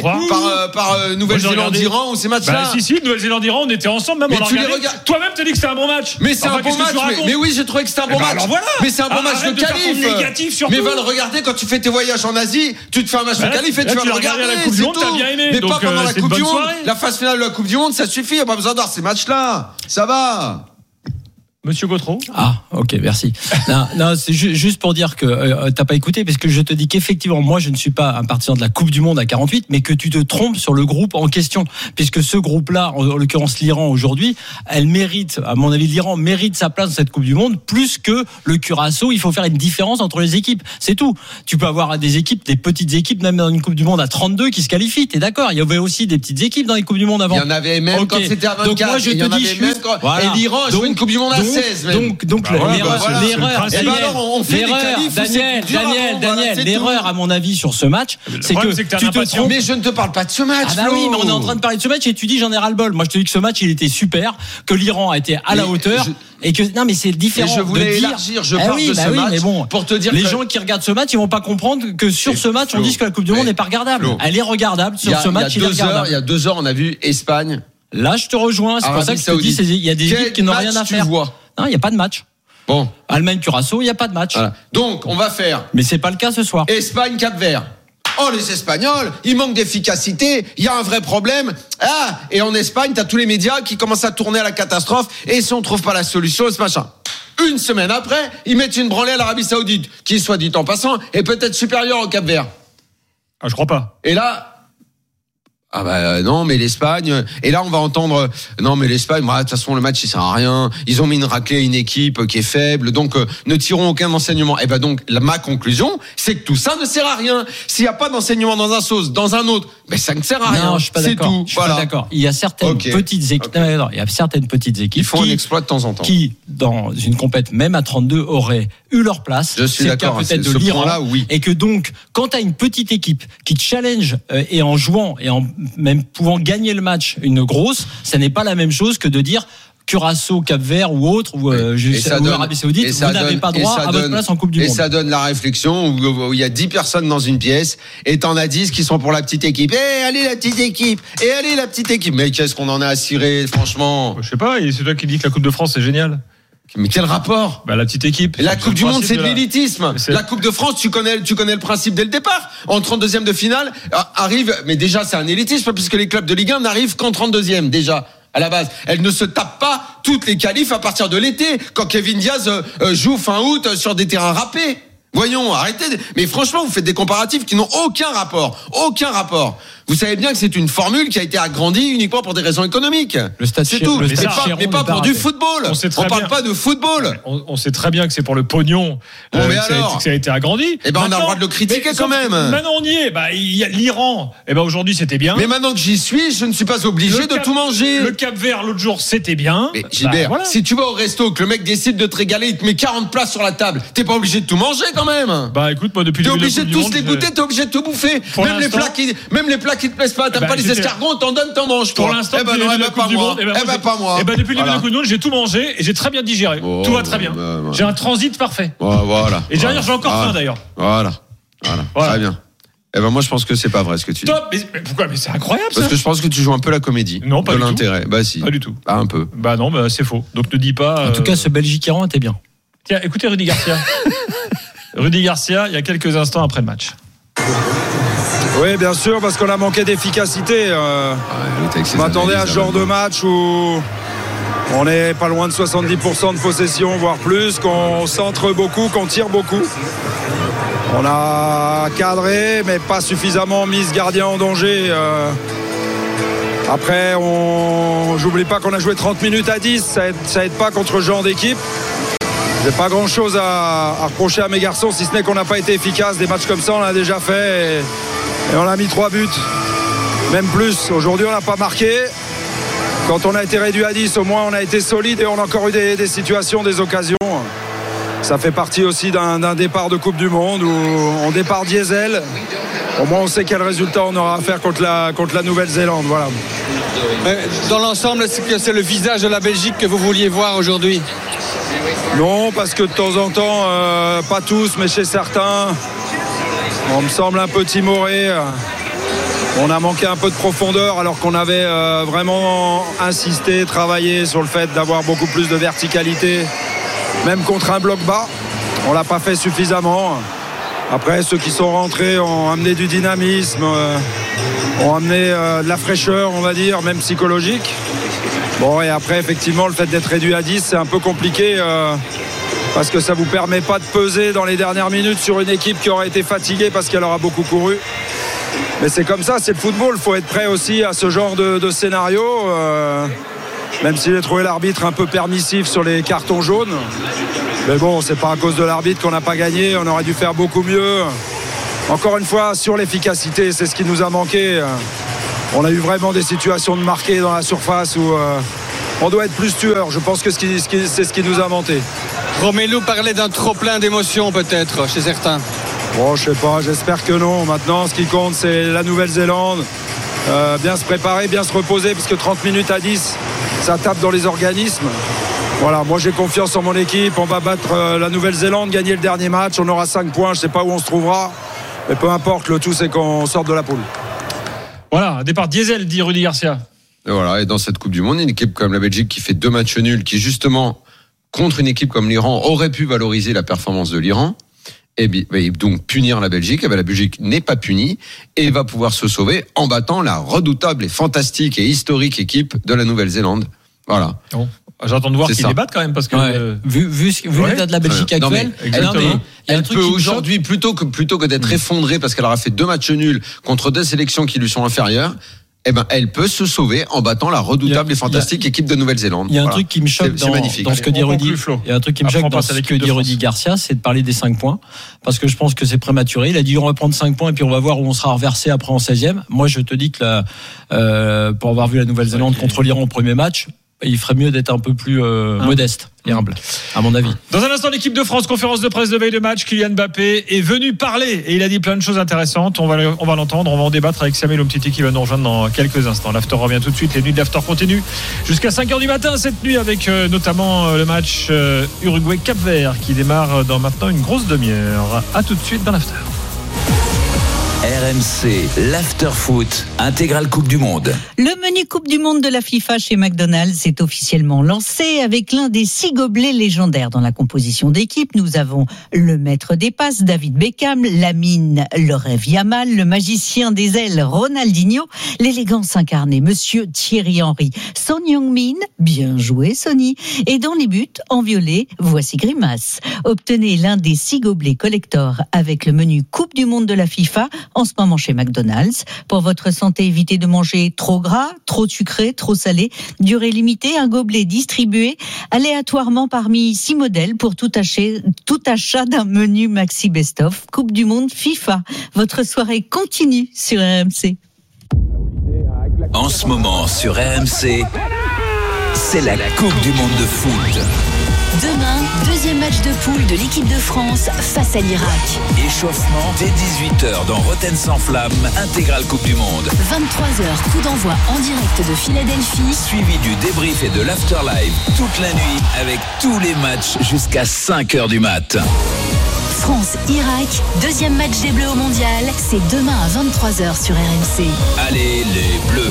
par Nouvelle-Zélande-Iran ou ces matchs-là. Si, Nouvelle-Zélande-Iran, on était ensemble. Mais tu les regardes. Toi-même, t'as dit que c'était un bon match. Mais c'est un bon match. Mais oui, j'ai trouvé que c'était un bon match. Mais c'est un bon match de qualif. Mais va le regarder quand tu fais tes voyages en Asie. Tu te fais un match de qualif et tu vas le regarder. C'est tout. Mais pas pendant la Coupe du Monde. La phase finale de la Coupe du Monde, ça suffit. Il n'y a pas besoin d'avoir ces matchs-là. Ça va. Monsieur Gautreau. Ok, merci. Non, c'est juste pour dire que t'as pas écouté, parce que je te dis qu'effectivement, moi, je ne suis pas un partisan de la Coupe du Monde à 48, mais que tu te trompes sur le groupe en question, puisque ce groupe-là, en l'occurrence l'Iran aujourd'hui, elle mérite, à mon avis, l'Iran mérite sa place dans cette Coupe du Monde plus que le Curaçao. Il faut faire une différence entre les équipes, c'est tout. Tu peux avoir des équipes, des petites équipes, même dans une Coupe du Monde à 32 qui se qualifient. T'es d'accord? Il y avait aussi des petites équipes dans les Coupes du Monde avant. Il y en avait même quand c'était à 24. Donc moi, je te dis juste, et l'Iran a joué une Coupe du Monde à 16. Donc l'erreur, Daniel, l'erreur à mon avis sur ce match, c'est que tu te trompes. Mais je ne te parle pas de ce match. Oui, mais on est en train de parler de ce match et tu dis j'en ai ras-le-bol. Moi je te dis que ce match il était super, que l'Iran a été à la hauteur et que non mais c'est différent. Et je voulais élargir, je parle de ce match pour te dire les gens qui regardent ce match ils vont pas comprendre que sur ce match on dit que la Coupe du Monde n'est pas regardable. Elle est regardable sur ce match. Il y a 2 heures on a vu Espagne. Là je te rejoins, c'est pour ça que je te dis il y a des équipes qui n'ont rien à faire. Non, il n'y a pas de match. Bon. Allemagne-Curaçao, il n'y a pas de match. Voilà. Donc, on va faire. Mais c'est pas le cas ce soir. Espagne-Cap-Vert. Oh, les Espagnols, ils manquent d'efficacité. Il y a un vrai problème. Et en Espagne, t'as tous les médias qui commencent à tourner à la catastrophe. Et si on trouve pas la solution, ce machin. Une semaine après, ils mettent une branlée à l'Arabie Saoudite, qui, soit dit en passant, est peut-être supérieure au Cap-Vert. Je crois pas. Et là. Non, mais l'Espagne. Et là, on va entendre. Non, mais l'Espagne. De toute façon, le match, il sert à rien. Ils ont mis une raclée à une équipe qui est faible. Donc, ne tirons aucun enseignement. Et donc, ma conclusion, c'est que tout ça ne sert à rien. S'il n'y a pas d'enseignement dans un sens, dans un autre, ça ne sert à rien. Non, je suis pas d'accord. C'est tout. Je suis pas d'accord. Il y a certaines petites équipes. Il y a certaines petites équipes. Ils font un exploit de temps en temps. Qui, dans une compète, même à 32, auraient eu leur place. Je suis d'accord. C'est le cas peut-être de l'Iran. Oui. Et que donc, quand tu as une petite équipe qui challenge et en jouant et en même pouvant gagner le match, une grosse, ça n'est pas la même chose que de dire Curaçao, Cap-Vert ou autre, ou Arabie Saoudite, vous n'avez pas droit à votre place en Coupe du Monde. Et ça donne la réflexion où il y a 10 personnes dans une pièce et t'en as 10 qui sont pour la petite équipe. Allez la petite équipe. Allez la petite équipe. Mais qu'est-ce qu'on en a à cirer, franchement? Je sais pas, c'est toi qui dis que la Coupe de France c'est génial. Mais quel rapport? La petite équipe. La Coupe du Monde, c'est de l'élitisme. La Coupe de France, tu connais le principe dès le départ. En 32e de finale, arrive, mais déjà, c'est un élitisme, puisque les clubs de Ligue 1 n'arrivent qu'en 32e, déjà. À la base, elle ne se tape pas toutes les qualifs à partir de l'été, quand Kevin Diaz joue fin août sur des terrains râpés. Voyons, arrêtez. Mais franchement, vous faites des comparatifs qui n'ont aucun rapport. Aucun rapport. Vous savez bien que c'est une formule qui a été agrandie uniquement pour des raisons économiques. C'est tout. Mais pas pour du football. On parle pas de football. On sait très bien que c'est pour le pognon que ça a été agrandi. On a le droit de le critiquer quand même. Maintenant, on y est. Il y a l'Iran. Aujourd'hui, c'était bien. Mais maintenant que j'y suis, je ne suis pas obligé de tout manger. Le Cap-Vert, l'autre jour, c'était bien. Mais Gilbert, si tu vas au resto, que le mec décide de te régaler, il te met 40 plats sur la table, t'es pas obligé de tout manger quand même. Écoute, moi, depuis le début t'es obligé de tous les goûter, t'es obligé de tout bouffer. Même les plats qui te plaisent pas, t'aimes pas les escargots, on t'en donne, t'en manges. Pour l'instant, pas moi. Depuis le début de la Coupe du Monde, j'ai tout mangé et j'ai très bien digéré. Tout va très bien. J'ai un transit parfait. Voilà. Et derrière, j'ai encore faim d'ailleurs. Voilà. Très bien. Eh ben moi je pense que c'est pas vrai ce que tu dis. Top, mais pourquoi? Mais c'est incroyable ça. Parce que je pense que tu joues un peu la comédie. Non, pas de du tout. l'intérêt. Bah si. Pas du tout. Bah un peu. Bah non, bah c'est faux. Donc ne dis pas. En tout cas, ce Belgique-Iran était bien. Tiens, écoutez Rudy Garcia. Rudy Garcia, il y a quelques instants après le match. Oui, bien sûr, parce qu'on a manqué d'efficacité. Je m'attendais à ce genre de match où on n'est pas loin de 70% de possession, voire plus, qu'on centre beaucoup, qu'on tire beaucoup. On a cadré, mais pas suffisamment mis ce gardien en danger. Après, j'oublie pas qu'on a joué 30 minutes à 10, ça aide pas contre ce genre d'équipe. J'ai pas grand chose à reprocher à mes garçons, si ce n'est qu'on n'a pas été efficace. Des matchs comme ça, on l'a déjà fait et on a mis 3 buts, même plus. Aujourd'hui, on n'a pas marqué. Quand on a été réduit à 10, au moins on a été solide et on a encore eu des situations, des occasions. Ça fait partie aussi d'un départ de Coupe du Monde où on départ diesel. Au moins on sait quel résultat on aura à faire contre la Nouvelle-Zélande. Voilà. Dans l'ensemble, est-ce que c'est le visage de la Belgique que vous vouliez voir aujourd'hui? Non, parce que de temps en temps, pas tous, mais chez certains, on me semble un peu timoré. On a manqué un peu de profondeur alors qu'on avait vraiment insisté, travaillé sur le fait d'avoir beaucoup plus de verticalité, même contre un bloc bas. On ne l'a pas fait suffisamment. Après, ceux qui sont rentrés ont amené du dynamisme, ont amené de la fraîcheur, on va dire, même psychologique. Bon, et après, effectivement, le fait d'être réduit à 10, c'est un peu compliqué parce que ça ne vous permet pas de peser dans les dernières minutes sur une équipe qui aurait été fatiguée parce qu'elle aura beaucoup couru. Mais c'est comme ça, c'est le football. Il faut être prêt aussi à ce genre de scénario. Même si j'ai trouvé l'arbitre un peu permissif sur les cartons jaunes. Mais bon, c'est pas à cause de l'arbitre qu'on n'a pas gagné. On aurait dû faire beaucoup mieux. Encore une fois, sur l'efficacité, c'est ce qui nous a manqué. On a eu vraiment des situations de marquer dans la surface où on doit être plus tueur. Je pense que c'est ce qui nous a manqué. Romelu parlait d'un trop-plein d'émotions peut-être chez certains. Bon, je sais pas, j'espère que non. Maintenant, ce qui compte, c'est la Nouvelle-Zélande. Bien se préparer, bien se reposer, parce que 30 minutes à 10, ça tape dans les organismes. Voilà, moi j'ai confiance en mon équipe. On va battre la Nouvelle-Zélande, gagner le dernier match. On aura 5 points, je sais pas où on se trouvera. Mais peu importe, le tout c'est qu'on sorte de la poule. Voilà, départ diesel, dit Rudy Garcia. Et voilà, et dans cette Coupe du Monde, une équipe comme la Belgique qui fait 2 matchs nuls, qui justement, contre une équipe comme l'Iran, aurait pu valoriser la performance de l'Iran. Et donc punir la Belgique, et la Belgique n'est pas punie et va pouvoir se sauver en battant la redoutable et fantastique et historique équipe de la Nouvelle-Zélande. Voilà. Bon. J'attends de voir qu'ils débattent quand même parce que vu l'état de la Belgique actuelle, elle peut aujourd'hui plutôt que d'être effondrée parce qu'elle aura fait 2 matchs nuls contre 2 sélections qui lui sont inférieures. Elle peut se sauver en battant la redoutable et fantastique équipe de Nouvelle-Zélande. Il y a un truc qui me choque dans ce que dit Rudy. Il y a un truc qui me choque dans ce que dit Rudy Garcia, c'est de parler des 5 points. Parce que je pense que c'est prématuré. Il a dit on va prendre 5 points et puis on va voir où on sera reversé après en 16e. Moi, je te dis que pour avoir vu la Nouvelle-Zélande contre l'Iran au premier match, il ferait mieux d'être un peu plus modeste et humble, à mon avis. Dans un instant, l'équipe de France, conférence de presse de veille de match, Kylian Mbappé est venu parler et il a dit plein de choses intéressantes. On va l'entendre, on va en débattre avec Samuel Umtiti qui va nous rejoindre dans quelques instants. L'after revient tout de suite, les nuits de l'after continuent jusqu'à 5h du matin cette nuit avec notamment le match Uruguay-Cap-Vert qui démarre dans maintenant une grosse demi-heure. A tout de suite dans l'after. RMC, l'after-foot, intégrale Coupe du Monde. Le menu Coupe du Monde de la FIFA chez McDonald's est officiellement lancé avec l'un des 6 gobelets légendaires dans la composition d'équipe. Nous avons le maître des passes, David Beckham, Lamine, le rêve Yamal, le magicien des ailes, Ronaldinho, l'élégance incarnée, Monsieur Thierry Henry, Son Heung-min, bien joué Sonny, et dans les buts, en violet, voici Grimace. Obtenez l'un des 6 gobelets collector avec le menu Coupe du Monde de la FIFA en ce moment chez McDonald's. Pour votre santé, évitez de manger trop gras, trop sucré, trop salé. Durée limitée, un gobelet distribué aléatoirement parmi 6 modèles pour tout achat d'un menu Maxi Best of. Coupe du Monde FIFA. Votre soirée continue sur RMC. En ce moment sur RMC, c'est la Coupe du Monde de foot. Demain, deuxième match de poule de l'équipe de France face à l'Irak. Échauffement dès 18h dans Rotten sans flamme, intégrale Coupe du Monde. 23h, coup d'envoi en direct de Philadelphie. Suivi du débrief et de l'afterlive toute la nuit avec tous les matchs jusqu'à 5h du mat. France-Irak, deuxième match des Bleus au Mondial. C'est demain à 23h sur RMC. Allez les Bleus.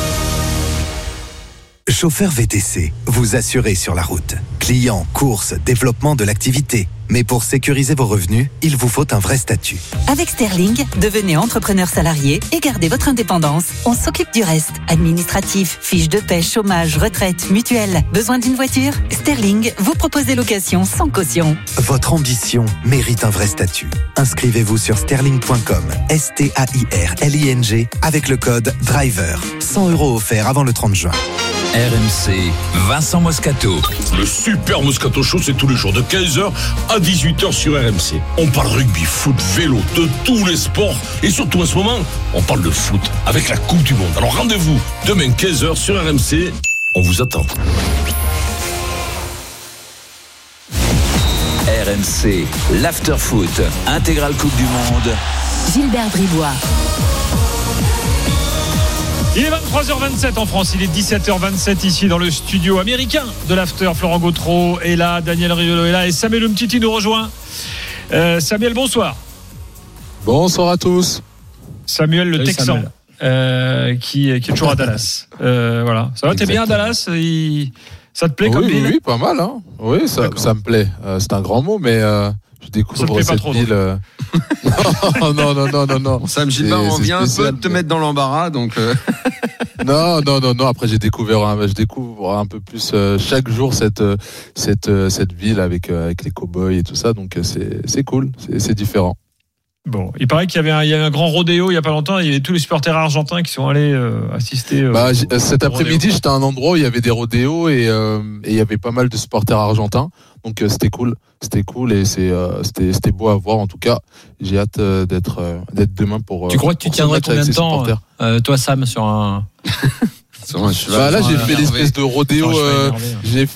Chauffeur VTC, vous assurez sur la route. Clients, courses, développement de l'activité. Mais pour sécuriser vos revenus, il vous faut un vrai statut. Avec Sterling, devenez entrepreneur salarié et gardez votre indépendance. On s'occupe du reste. Administratif, fiches de paie, chômage, retraite, mutuelle. Besoin d'une voiture ? Sterling vous propose des locations sans caution. Votre ambition mérite un vrai statut. Inscrivez-vous sur sterling.com, STAIRLING, avec le code DRIVER. 100 € offerts avant le 30 juin. RMC, Vincent Moscato. Le super Moscato Show, c'est tous les jours de 15h à 18h sur RMC. On parle rugby, foot, vélo, de tous les sports. Et surtout en ce moment, on parle de foot avec la Coupe du Monde. Alors rendez-vous demain 15h sur RMC. On vous attend. RMC, l'after-foot, intégrale Coupe du Monde. Gilbert Bribois. Il est 23h27 en France, il est 17h27 ici dans le studio américain de l'After. Florent Gautreau est là, Daniel Riolo est là et Samuel Umtiti nous rejoint. Samuel, bonsoir. Bonsoir à tous. Samuel le Texan, qui est toujours à Dallas. Voilà. Ça va, t'es bien à Dallas? Ça te plaît comme ville? Oui, pas mal. Hein. Oui, ça me plaît. C'est un grand mot, mais je découvre cette ville. Non. Bon, Sam Gilbert, on vient un peu de te mettre dans l'embarras, donc. Non. Après, je découvre un peu plus chaque jour cette ville avec les cow-boys et tout ça, donc c'est cool, c'est différent. Bon, il paraît qu'il y avait un grand rodéo il y a pas longtemps. Il y avait tous les supporters argentins qui sont allés assister. Cet après-midi, j'étais à un endroit où il y avait des rodéos et il y avait pas mal de supporters argentins. Donc c'était cool et c'était beau à voir. En tout cas, j'ai hâte d'être demain pour. Tu crois que tu tiendrais combien de temps, toi Sam, sur un là j'ai fait l'espèce de rodéo.